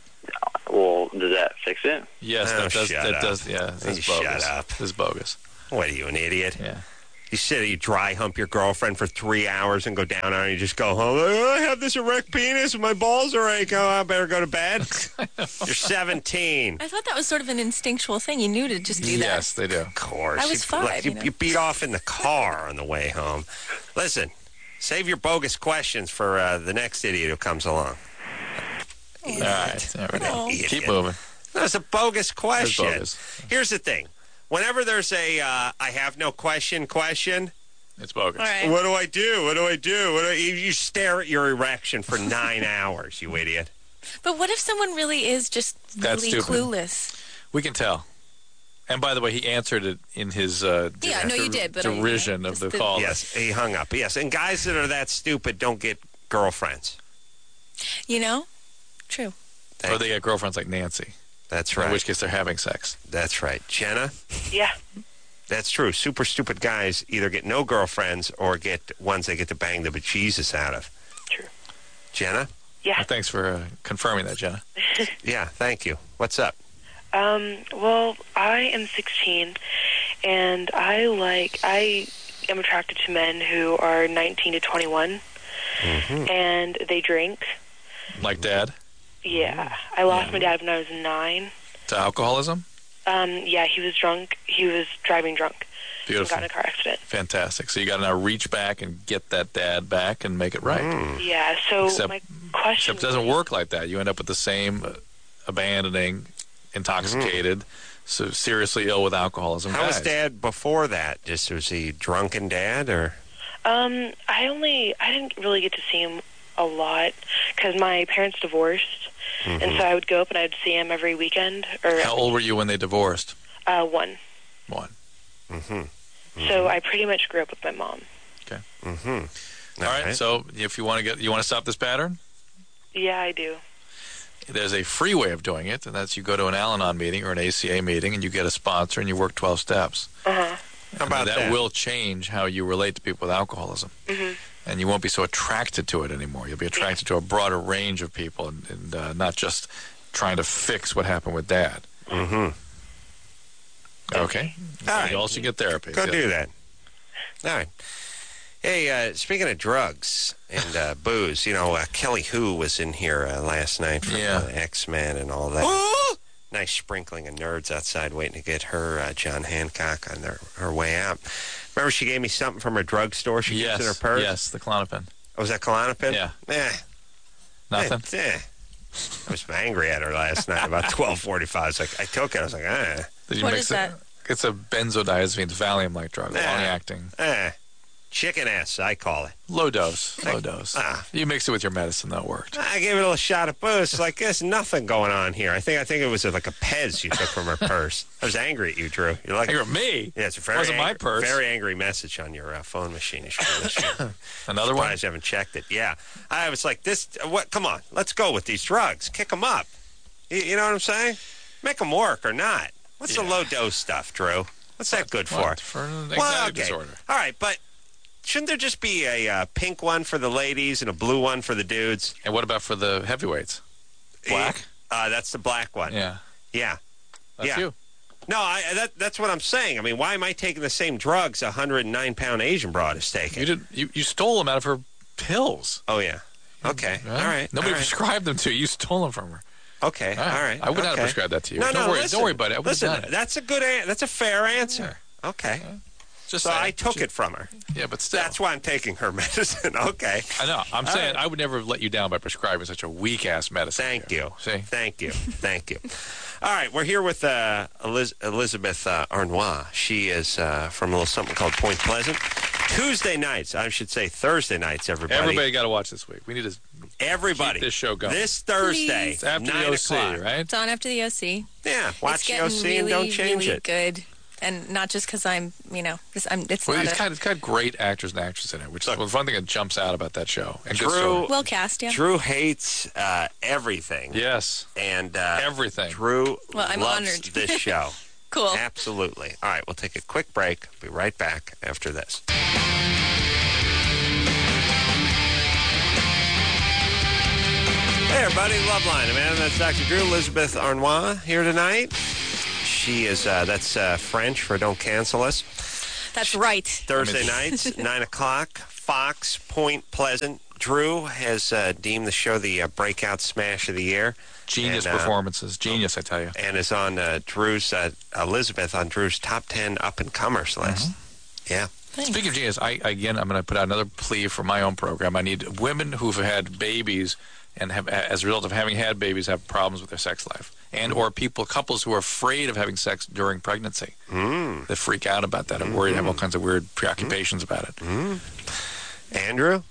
Well, does that fix it? Yes, Oh, that does. shut That up. does. Yeah, You that's bogus. shut up. This is bogus. What are you, an idiot? Yeah. You sit, you dry hump your girlfriend for three hours and go down on her and you just go home. Oh, I have this erect penis and my balls are aching. Oh, I better go to bed. You're seventeen. I thought that was sort of an instinctual thing. You knew to just do that. Yes, they do. Of course. I was you, five, look, you, you know. you beat off in the car on the way home. Listen, save your bogus questions for uh, the next idiot who comes along. All right, there we go. Oh. Keep moving. That's a bogus question. bogus. Here's the thing. Whenever there's a uh, I have no question question, It's bogus. All right. what do I do? What do I do? What do I, you, you stare at your erection for nine hours, you idiot. But what if someone really is just That's really stupid. clueless? We can tell. And by the way, he answered it in his uh, Yeah, no, you did, but I- derision of just the the- call. Yes, he hung up. Yes, and guys that are that stupid don't get girlfriends. You know? True. Or they get girlfriends like Nancy. That's In right. which case they're having sex. That's right. Jenna? Yeah. That's true. Super stupid guys either get no girlfriends or get ones they get to bang the bejesus out of. True. Jenna? Yeah. Well, thanks for uh, confirming that, Jenna. Yeah, thank you. What's up? Um, well, I am sixteen, and I like, I am attracted to men who are nineteen to twenty-one, Mm-hmm. and they drink. Like Dad? Yeah. I lost Yeah. my dad when I was nine. To alcoholism? Um, yeah, he was drunk. He was driving drunk. And Beautiful. got in a car accident. Fantastic. So you got to now reach back and get that dad back and make it right. Mm. Yeah, so Except- my question Except it doesn't work like that. You end up with the same uh, abandoning, intoxicated, so seriously ill with alcoholism. How was guys. Dad before that? Just was he drunken dad or? Um, I only, I didn't really get to see him a lot because my parents divorced, and so I would go up and I'd see him every weekend. Or How old were you when they divorced? Uh, one. One. Mm-hmm. So I pretty much grew up with my mom. Mm-hmm. All right. So if you want to get, you want to stop this pattern? Yeah, I do. There's a free way of doing it, and that's you go to an Al-Anon meeting or an A C A meeting, and you get a sponsor, and you work twelve steps. Uh huh. How about that, that? will change how you relate to people with alcoholism. Mhm. And you won't be so attracted to it anymore. You'll be attracted to a broader range of people and, and uh, not just trying to fix what happened with Dad. Mm-hmm. Okay? All right. You also get therapy. Go Yeah. do that. All right. Hey, uh, speaking of drugs and uh, booze, you know, uh, Kelly Hu was in here uh, last night from Yeah. uh, X-Men and all that. Nice sprinkling of nerds outside waiting to get her uh, John Hancock on their, her way out. Remember she gave me something from her drugstore she Yes, keeps in her purse? yes, the Klonopin. Oh, was that Klonopin? Yeah. Eh. Nothing? Eh, eh. I was angry at her last night about twelve forty-five. I was like, I took it. I was like, eh. Did you What mix is it? that? It's a benzodiazepine, Valium-like drug, Nah. long-acting. Eh. Chicken ass, I call it. Low dose, low Like, dose. ah. You mix it with your medicine, that worked. I gave it a little shot of booze. Like, there's nothing going on here. I think I think it was like a Pez you took from her purse. I was angry at you, Drew. You're like, Hey, you're me. yeah, it's a very Wasn't my angry, purse. very angry message on your uh, phone machine. You should be listening. Another one? Surprised you haven't checked it. Yeah, I was like, this. What? Come on, let's go with these drugs. Kick them up. You, you know what I'm saying? Make them work or not. What's the Yeah. low dose stuff, Drew? What's that good for? What? For an anxiety Well, okay. disorder. All right, but shouldn't there just be a uh, pink one for the ladies and a blue one for the dudes? And what about for the heavyweights? Black? Uh, that's the black one. Yeah. Yeah. That's Yeah. you. No, I, that, that's what I'm saying. I mean, why am I taking the same drugs a one hundred nine pound Asian broad is taking? You did. You, you stole them out of her pills. Oh, yeah. Okay. Huh? All right. Nobody all right. prescribed them to you. You stole them from her. Okay. All All right. right. I would not have okay. prescribed that to you. No, Don't no, worry. listen, Don't worry about it. I would have listen, done it. that's a good. An- that's a fair answer. Okay. Just so saying. I took Just- it from her. Yeah, but still. That's why I'm taking her medicine. Okay. I know. I'm All saying right. I would never let you down by prescribing such a weak-ass medicine. Thank here. you. See? Thank you. Thank you. All right, we're here with uh, Eliz- Elizabeth uh, Arnois. She is uh, from a little something called Point Pleasant. Tuesday nights, I should say Thursday nights, everybody. Everybody got to watch this week. We need to Everybody. keep this show going. This Thursday, Please. It's after nine the O C, o'clock. right? It's on after the O C. Yeah, It's watch the getting O C really, and don't change really it. good. And not just because I'm, you know, this, I'm, it's Well, not it's a got, it's got great actors and actresses in it, which Look. is one thing that jumps out about that show. And good Drew, story. well cast, yeah. Drew hates uh, everything. Yes. And uh, Everything. Drew Well, I'm loves honored. this show. Cool. Absolutely. All right, we'll take a quick break. Be right back after this. Hey, everybody. Loveline, man. That's Doctor Drew. Elizabeth Arnois here tonight. She is, uh, that's uh, French for don't cancel us. That's right. Thursday nights, nine o'clock, Fox, Point Pleasant. Drew has uh, deemed the show the uh, breakout smash of the year. Genius And, uh, performances. Genius, I tell you. And is on uh, Drew's, uh, Elizabeth on Drew's top ten up-and-comers list. Yeah. Speaking of genius, I again, I'm going to put out another plea for my own program. I need women who've had babies and have, as a result of having had babies, have problems with their sex life, and or people, couples who are afraid of having sex during pregnancy. Mm. That freak out about that and worry, have all kinds of weird preoccupations about it. Mm. Andrew?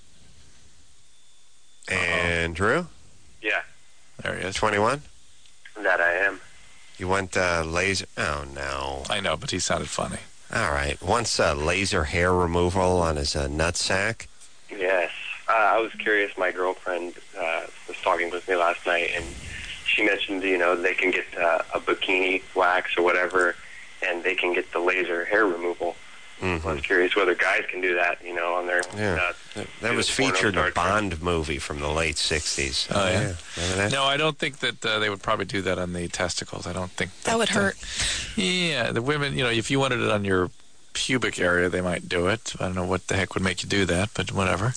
Andrew? Yeah, There he is. twenty-one? that I am. You want uh, laser? Oh, no. I know, but he sounded funny. All right. Wants uh, laser hair removal on his uh, nutsack? Yes. Uh, I was curious. My girlfriend uh, was talking with me last night, and she mentioned, you know, they can get uh, a bikini wax or whatever, and they can get the laser hair removal. Mm-hmm. I was curious whether guys can do that, you know, on their Yeah. nuts. That, that Do was the porno featured in a Star Trek. Bond movie from the late sixties. Oh, yeah? Remember that? No, I don't think that uh, they would probably do that on the testicles. I don't think That would uh, hurt. yeah, the women, you know, if you wanted it on your pubic area, they might do it. I don't know what the heck would make you do that, but whatever.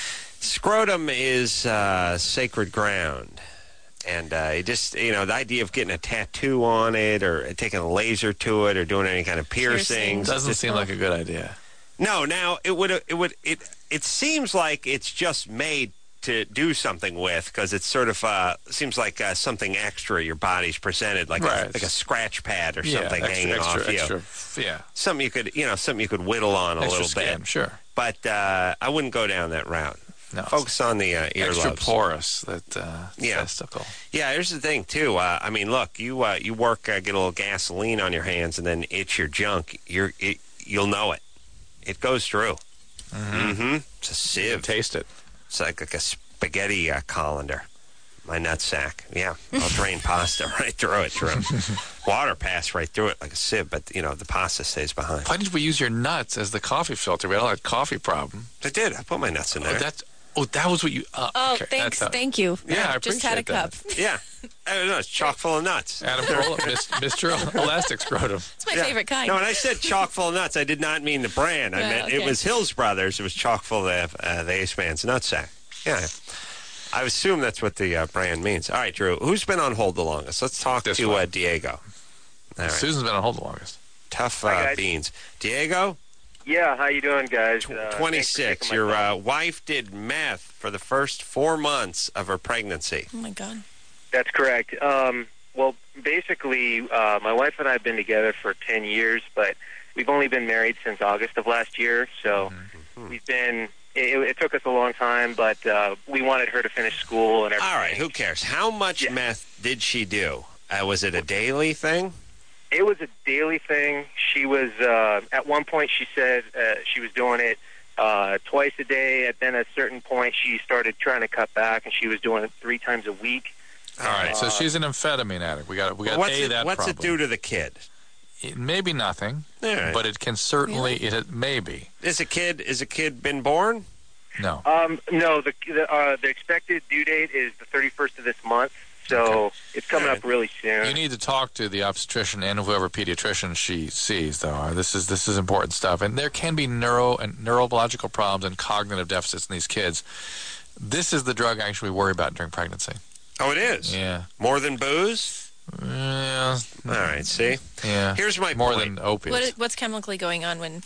Scrotum is uh, sacred ground. And uh, it just, you know, the idea of getting a tattoo on it or taking a laser to it or doing any kind of piercings. Piercings. Doesn't just- seem like a good idea. No, now it would, it would, it, it seems like it's just made to do something with because it's sort of, uh, seems like uh, something extra your body's presented, like, Right. a, like a scratch pad or Yeah, something extra, hanging extra, off you. extra, yeah, Something you could, you know, something you could whittle on a extra little skin, bit. sure. But uh, I wouldn't go down that route. No, Focus on the uh, extra earlobes. porous, that uh, Yeah. testicle. Yeah, here's the thing too. Uh, I mean, look, you uh, you work, uh, get a little gasoline on your hands, and then itch your junk. You're it, you'll know it. It goes through. Mm-hmm. It's a sieve. Taste it. It's like, like a spaghetti uh, colander. My nutsack. Yeah, I'll drain pasta right through it. Drew. Water pass right through it like a sieve, but you know the pasta stays behind. Why did we use your nuts as the coffee filter? We had all that coffee problem. I did. I put my nuts in Oh, there. that's oh, that was what you. Uh, Oh, okay, thanks. that's how- Thank you. Yeah, I just had a appreciate cup. that. Yeah, I don't know. It's chock full of nuts. Adam Carolla, Mis- Mister Elastic Scrotum. It's my Yeah. favorite kind. No, when I said chock full of nuts, I did not mean the brand. I Oh, meant it okay. was Hills Brothers. It was chock full of uh, the Ace Man's nutsack. Yeah. I assume that's what the uh, brand means. All right, Drew, who's been on hold the longest? Let's talk This to one. uh, Diego. All right. Susan's been on hold the longest. Tough Hi, uh, guys. beans. Diego, Yeah, how you doing, guys? Uh, twenty-six. thanks for taking Your my uh, call. wife did meth for the first four months of her pregnancy. Oh my god. That's correct. Um, well, basically, uh, my wife and I have been together for ten years, but we've only been married since August of last year. So Mm-hmm. we've been. It, it took us a long time, but uh, we wanted her to finish school and everything. All right, who cares? How much Yeah. meth did she do? Uh, was it a daily thing? It was a daily thing. She was uh, at one point. She said uh, she was doing it uh, twice a day. At then at a certain point, she started trying to cut back, and she was doing it three times a week. All right, so Uh, she's an amphetamine addict. We got we got what's a it, that what's problem. it do to the kid? It may be nothing, All right. but it can certainly. It, it may be. Is a kid is a kid been born? No. Um, no, the the, uh, the expected due date is the thirty-first of this month, so it's coming All up really soon. You need to talk to the obstetrician and whoever pediatrician she sees, though. This is this is important stuff, and there can be neuro and neurological problems and cognitive deficits in these kids. This is the drug I actually worry about during pregnancy. Oh, it is. Yeah. More than booze? Yeah. All right, see? Yeah. Here's my More point. than opiates. What, what's chemically going on when?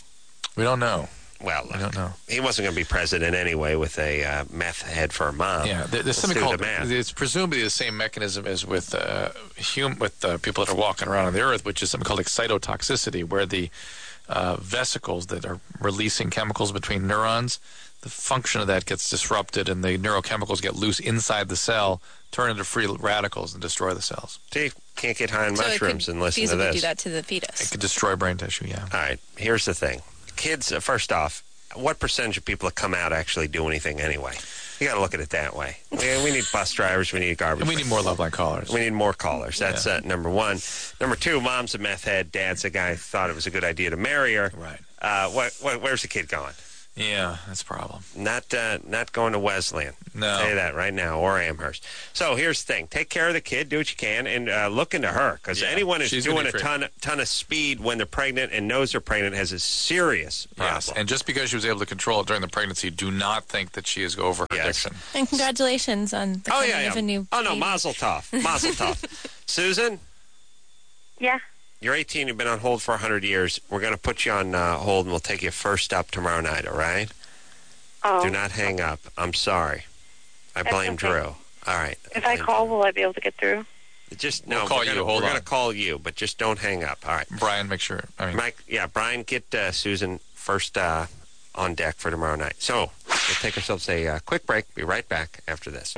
We don't know. Well, I don't know. He wasn't going to be president anyway with a uh, meth head for a mom. Yeah, there- there's Let's something do called. the math. It's presumably the same mechanism as with uh, hum, with uh, people that are walking around on the earth, which is something called excitotoxicity, where the uh, vesicles that are releasing chemicals between neurons, the function of that gets disrupted, and the neurochemicals get loose inside the cell, turn into free radicals, and destroy the cells. See, can't get high on So it mushrooms could and listen to feasibly this. do that to the It fetus. could destroy brain tissue. Yeah. All right, here's the thing. Kids, uh, first off, what percentage of people that come out actually do anything anyway? You got to look at it that way. We, we need bus drivers. We need garbage. And we need more Love Line callers. We need more callers. That's Yeah. uh, number one. Number two, mom's a meth head. Dad's a guy who thought it was a good idea to marry her. Right. Uh, what, what, where's the kid going? Yeah, that's a problem. Not uh, not going to Wesleyan. No. I'll tell you that right now, or Amherst. So here's the thing. Take care of the kid. Do what you can. And uh, look into her. Because Yeah, anyone who's she's gonna doing be a free. ton, ton of speed when they're pregnant and knows they're pregnant has a serious problem. Yes, and just because she was able to control it during the pregnancy, do not think that she is over her Yes. addiction. And congratulations on the Oh, coming yeah, of yeah. a new Oh, no, baby. mazel tov. Mazel tov. Susan? Yeah. You're eighteen. You've been on hold for one hundred years. We're going to put you on uh, hold, and we'll take you first up tomorrow night, all right? Oh. Do not hang up. I'm sorry. I That's blame okay. Drew. All right. If I blame call, Drew. will I be able to get through? Just no. We'll call we're you. Gonna, Hold we're on. going to call you, but just don't hang up. All right. Brian, make sure. I mean, Mike, yeah, Brian, get uh, Susan first uh, on deck for tomorrow night. So we'll take ourselves a uh, quick break. Be right back after this.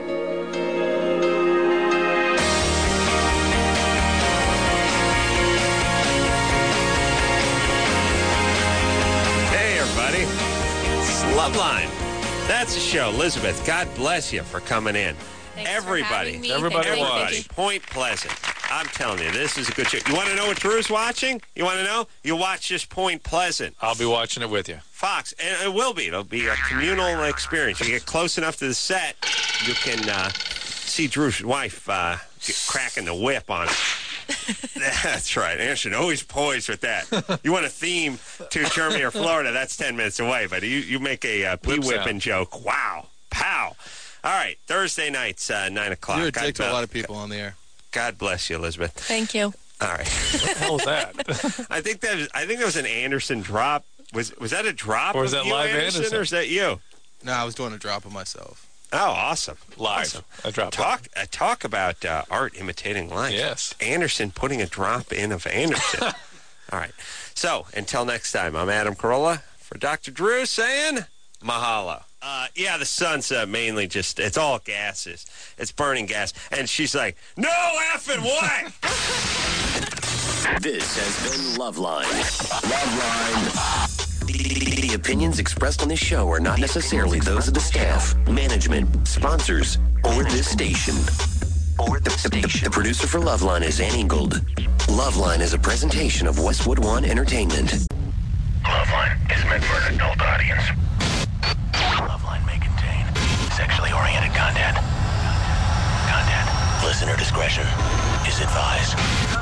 Hey, everybody. It's Loveline. That's the show. Elizabeth, God bless you for coming in. Thanks for everybody, having me. everybody Thank you, was. thank you. Point Pleasant. I'm telling you, this is a good show. You want to know what Drew's watching? You want to know? You watch this Point Pleasant. I'll be watching it with you. Fox, and it will be. It'll be a communal experience. You get close enough to the set, you can uh, see Drew's wife uh, get cracking the whip on it. That's right. Anderson, always poised with that. You want a theme to Germany or Florida, that's ten minutes away, but you, you make a uh, pea Whip sound. whipping joke. Wow. Pow. All right, Thursday nights, uh, nine o'clock. You're a God dick to a bless- lot of people on the air. God bless you, Elizabeth. Thank you. All right. What the hell was that? I think that was, I think that was an Anderson drop. Was was that a drop? Or is of that you, live Anderson, Anderson? or is that you? No, I was doing a drop of myself. Oh, awesome. Live. Awesome. I dropped it. Talk uh, talk about uh, art imitating life. Yes. Anderson putting a drop in of Anderson. All right. So until next time, I'm Adam Carolla for Doctor Drew saying mahalo. Uh, yeah, the sun's uh, mainly just, it's all gases. It's burning gas. And she's like, no effing way! This has been Loveline. Loveline. The, the opinions expressed on this show are not necessarily those of the staff, management, sponsors, or this station. Or the station. The producer for Loveline is Ann Ingold. Loveline is a presentation of Westwood One Entertainment. Loveline is meant for an adult audience. Loveline may contain sexually oriented content. Content. Listener discretion is advised.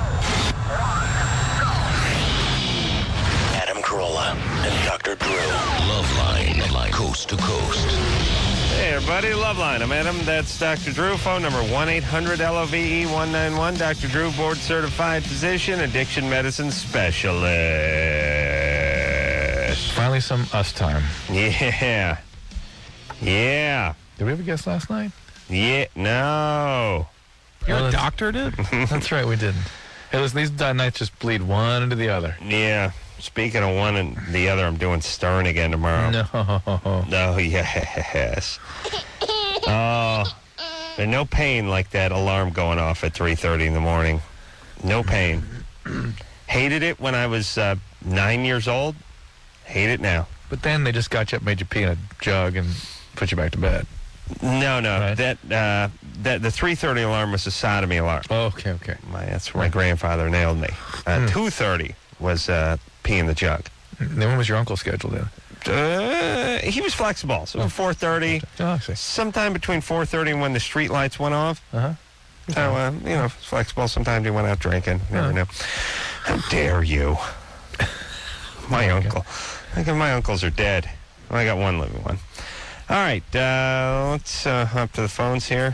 Adam Carolla and Doctor Drew. Loveline, like coast to coast. Hey, everybody, Loveline. I'm Adam. That's Doctor Drew. Phone number one eight hundred L O V E one nine one. Doctor Drew, board certified physician, addiction medicine specialist. Finally, some us time. Yeah. Yeah. Did we have a guest last night? Yeah. No. You're Oh, a doctor, dude? That's right, we didn't. Hey, listen, these nights just bleed one into the other. Yeah. Speaking of one and the other, I'm doing Stern again tomorrow. No. Oh, yes. Oh, there's no pain like that alarm going off at three thirty in the morning. No pain. Hated it when I was uh, nine years old. Hate it now. But then they just got you up, made you pee in a jug, and put you back to bed. No, no. Right. That uh, that the three thirty alarm was a sodomy alarm. Oh, okay, okay. My, that's where my grandfather nailed me. Uh, two thirty was uh, pee in the jug. Then when was your uncle scheduled in? Uh, he was flexible, so four thirty. Oh, I see. Sometime between four thirty and when the street lights went off. Uh-huh. So, uh, you know, flexible. Sometimes he went out drinking. Never Uh-huh. knew. How dare you? My uncle. I think my uncles are dead. Well, I got one living one. All right, uh, let's uh, up to the phones here.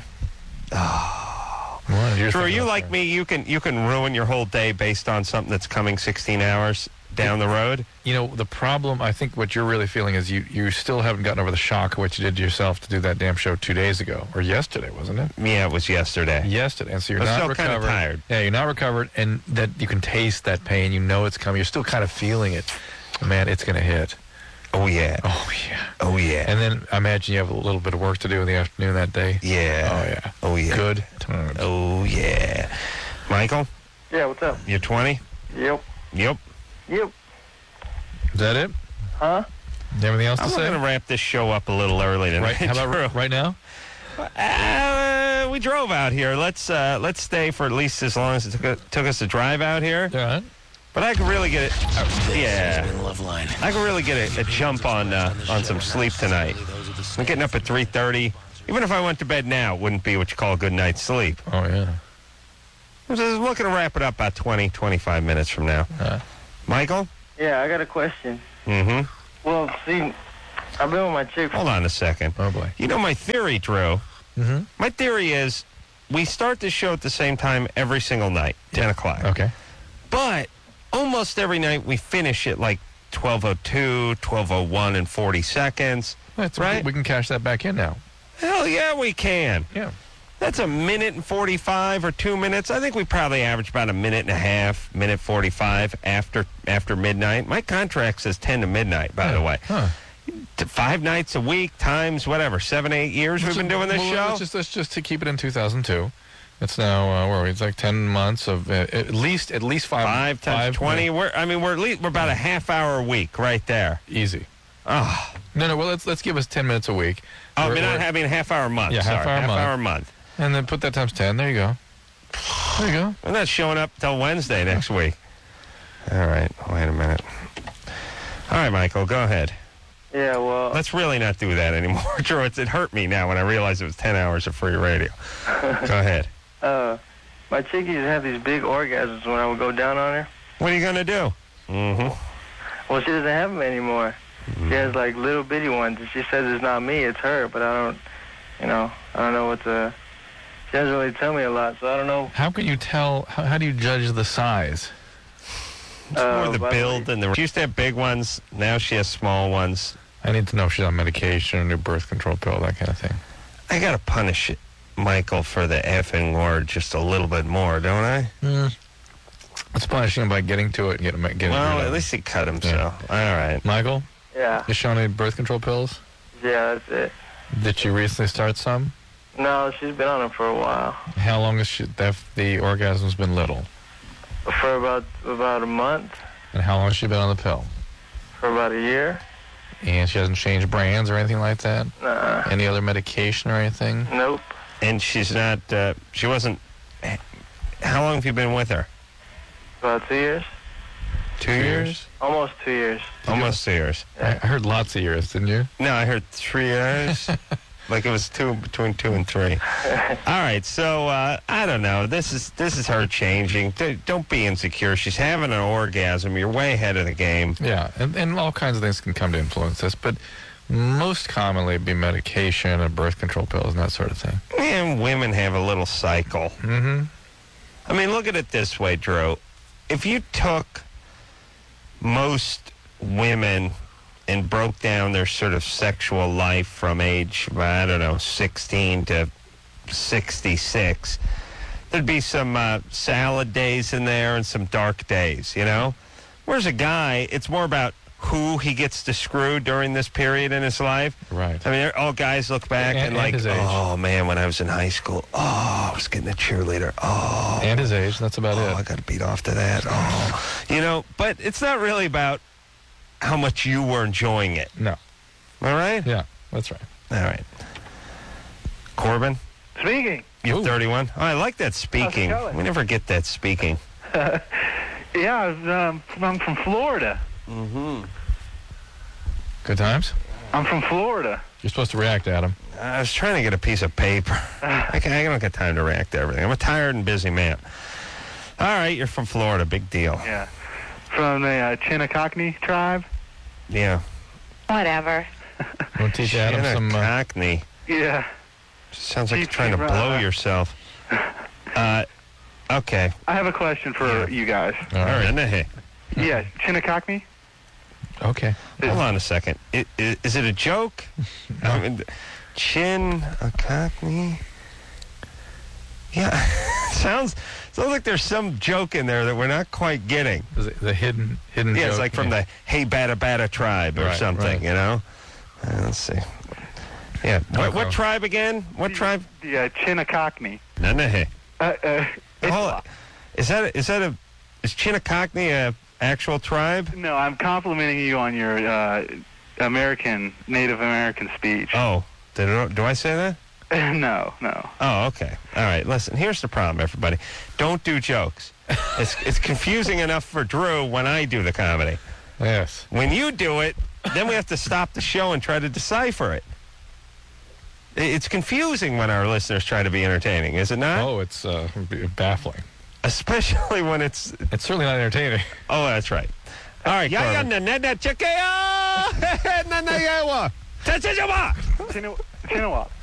What? You're Drew, are thinking you about like that. me? You can you can ruin your whole day based on something that's coming sixteen hours down the road. You know, the problem, I think what you're really feeling is you, you still haven't gotten over the shock of what you did to yourself to do that damn show two days ago. Or yesterday, wasn't it? Yeah, it was yesterday. Yesterday. And so you're I'm not still recovered. kind of tired. Yeah, you're not recovered, and that you can taste that pain. You know it's coming. You're still kind of feeling it. Man, it's going to hit. Oh, yeah. Oh, yeah. Oh, yeah. And then I imagine you have a little bit of work to do in the afternoon that day. Yeah. Oh, yeah. Oh, yeah. Good times. Oh, yeah. Michael, Yeah, what's up? you're twenty? Yep. Yep. Yep. Is that it? Huh? You have anything else I'm to say? going to wrap this show up a little early tonight. Right, how about Drew. r- right now? Uh, we drove out here. Let's uh, let's stay for at least as long as it took, took us to drive out here. All right. But I could really get it. Uh, This yeah. has been Loveline. I could really get a, a jump on uh, on some sleep tonight. I'm getting up at three thirty. Even if I went to bed now, it wouldn't be what you call a good night's sleep. Oh, yeah. I was looking to wrap it up about twenty, twenty-five minutes from now. Uh, Michael? Yeah, I got a question. Mm-hmm. Well, see, I've been with my chick. Hold on a second. oh, boy. You know my theory, Drew? Mm-hmm. My theory is we start the show at the same time every single night, ten o'clock. Okay. But almost every night we finish at like twelve oh two, twelve oh one and forty seconds. That's Right? We can cash that back in now. Hell yeah, we can. Yeah. That's a minute and forty-five or two minutes. I think we probably average about a minute and a half, minute forty-five after after midnight. My contract says ten to midnight, by the way. Huh. To five nights a week times whatever, seven, eight years we've been doing this well, show. Let's just, let's just to keep it in two thousand two. It's now, uh, where are we? It's like ten months of uh, at least at least five. Five times five, twenty. yeah. We're, I mean, we're at least we're about a half hour a week right there. Easy. Oh, No, no. Well, let's let's give us ten minutes a week. oh I We're- mean, not we're- having a half hour a month. Yeah, half sorry, hour a half month. hour a month. and then put that times ten. There you go. There you go. I'm not showing up till Wednesday next week. All right, wait a minute. All right, Michael, go ahead. Yeah, well, Let's really not do that anymore, Drew. It's, it hurt me now when I realized it was ten hours of free radio. Go ahead. uh, my chick used to have these big orgasms when I would go down on her. What are you going to do? Mm-hmm. Well, she doesn't have them anymore. She has like little bitty ones, and she says it's not me, it's her. But I don't, you know, I don't know what to. She doesn't really tell me a lot, so I don't know. How can you tell? How, how do you judge the size? It's Uh, more the by the build and the... She used to have big ones. Now she has small ones. I need to know if she's on medication, a new birth control pill, that kind of thing. I got to punish it, Michael, for the effing word just a little bit more, don't I? Mm. Let's punish him by getting to it and get him. Get Well, rid of at it. least he cut himself. All right. Michael, Yeah, is she on any birth control pills? yeah, that's it. Did she recently start some? No, she's been on them for a while. How long has she, the, the orgasm's been little? For about about a month, And how long has she been on the pill? for about a year. And she hasn't changed brands or anything like that? Nah, Any other medication or anything? nope. And she's not... Uh, she wasn't... How long have you been with her? About two years. Two years? Almost two years. Almost two years. I I heard lots of years, didn't you? No, I heard three years. Like it was two between two and three. All right, so uh, I don't know. This is this is her changing. D- Don't be insecure. She's having an orgasm. You're way ahead of the game. Yeah, and, and all kinds of things can come to influence this, but most commonly it'd be medication and birth control pills and that sort of thing. And women have a little cycle. Mm-hmm. I mean, look at it this way, Drew. If you took most women and broke down their sort of sexual life from age, I don't know, sixteen to sixty-six, there'd be some uh, salad days in there and some dark days, you know? Whereas a guy, it's more about who he gets to screw during this period in his life. Right. I mean, all guys look back And- and, and like, his age. oh, man, when I was in high school, oh, I was getting a cheerleader. Oh. And his age, that's about Oh, it. I got to beat off to that. Oh, you know, but it's not really about how much you were enjoying it. No. All right? Yeah, that's right. All right. Corbin, Speaking. you're Ooh. thirty-one. Oh, I like that speaking. going? We never get that speaking. Yeah, I was, um, I'm from Florida. Mm-hmm. Good times? I'm from Florida. You're supposed to react, Adam. I was trying to get a piece of paper. I, can, I don't get time to react to everything. I'm a tired and busy man. All right, you're from Florida. Big deal. Yeah. From the uh, Chinnecockney tribe. Yeah. Whatever. You want to teach Adam some... Uh, Cockney. Yeah. Sounds like you're Teach trying to me, blow uh, yourself. Uh, okay. I have a question for you guys. all right. All right. Yeah, Chinnecockney. Okay. Hold on a second. It, is, is it a joke? I mean, chin, a cockney. Yeah, sounds sounds like there's some joke in there that we're not quite getting. Is it the hidden hidden Yeah, joke? it's like from yeah. the Hey Bada Bada tribe or Right, something, right. you know? Uh, let's see. Yeah, what, what tribe again? What tribe? Yeah, Chinnecockney. No, no, hey. Uh, uh, Hold on. Is that a, is that a is Chinnecockney a actual tribe? no, I'm complimenting you on your uh, American, Native American speech. Oh, did it, do I say that? no, no. Oh, okay. All right. Listen, here's the problem, everybody. Don't do jokes. It's it's confusing enough for Drew when I do the comedy. Yes. When you do it, then we have to stop the show and try to decipher it. It's confusing when our listeners try to be entertaining, is it not? Oh, it's uh, b- baffling. Especially when it's... It's certainly not entertaining. Oh, that's right. All right. Yeah, yeah, na na na check it out. Na na yawa. Ta cha cha wa. Chinnewa- Chinnewa.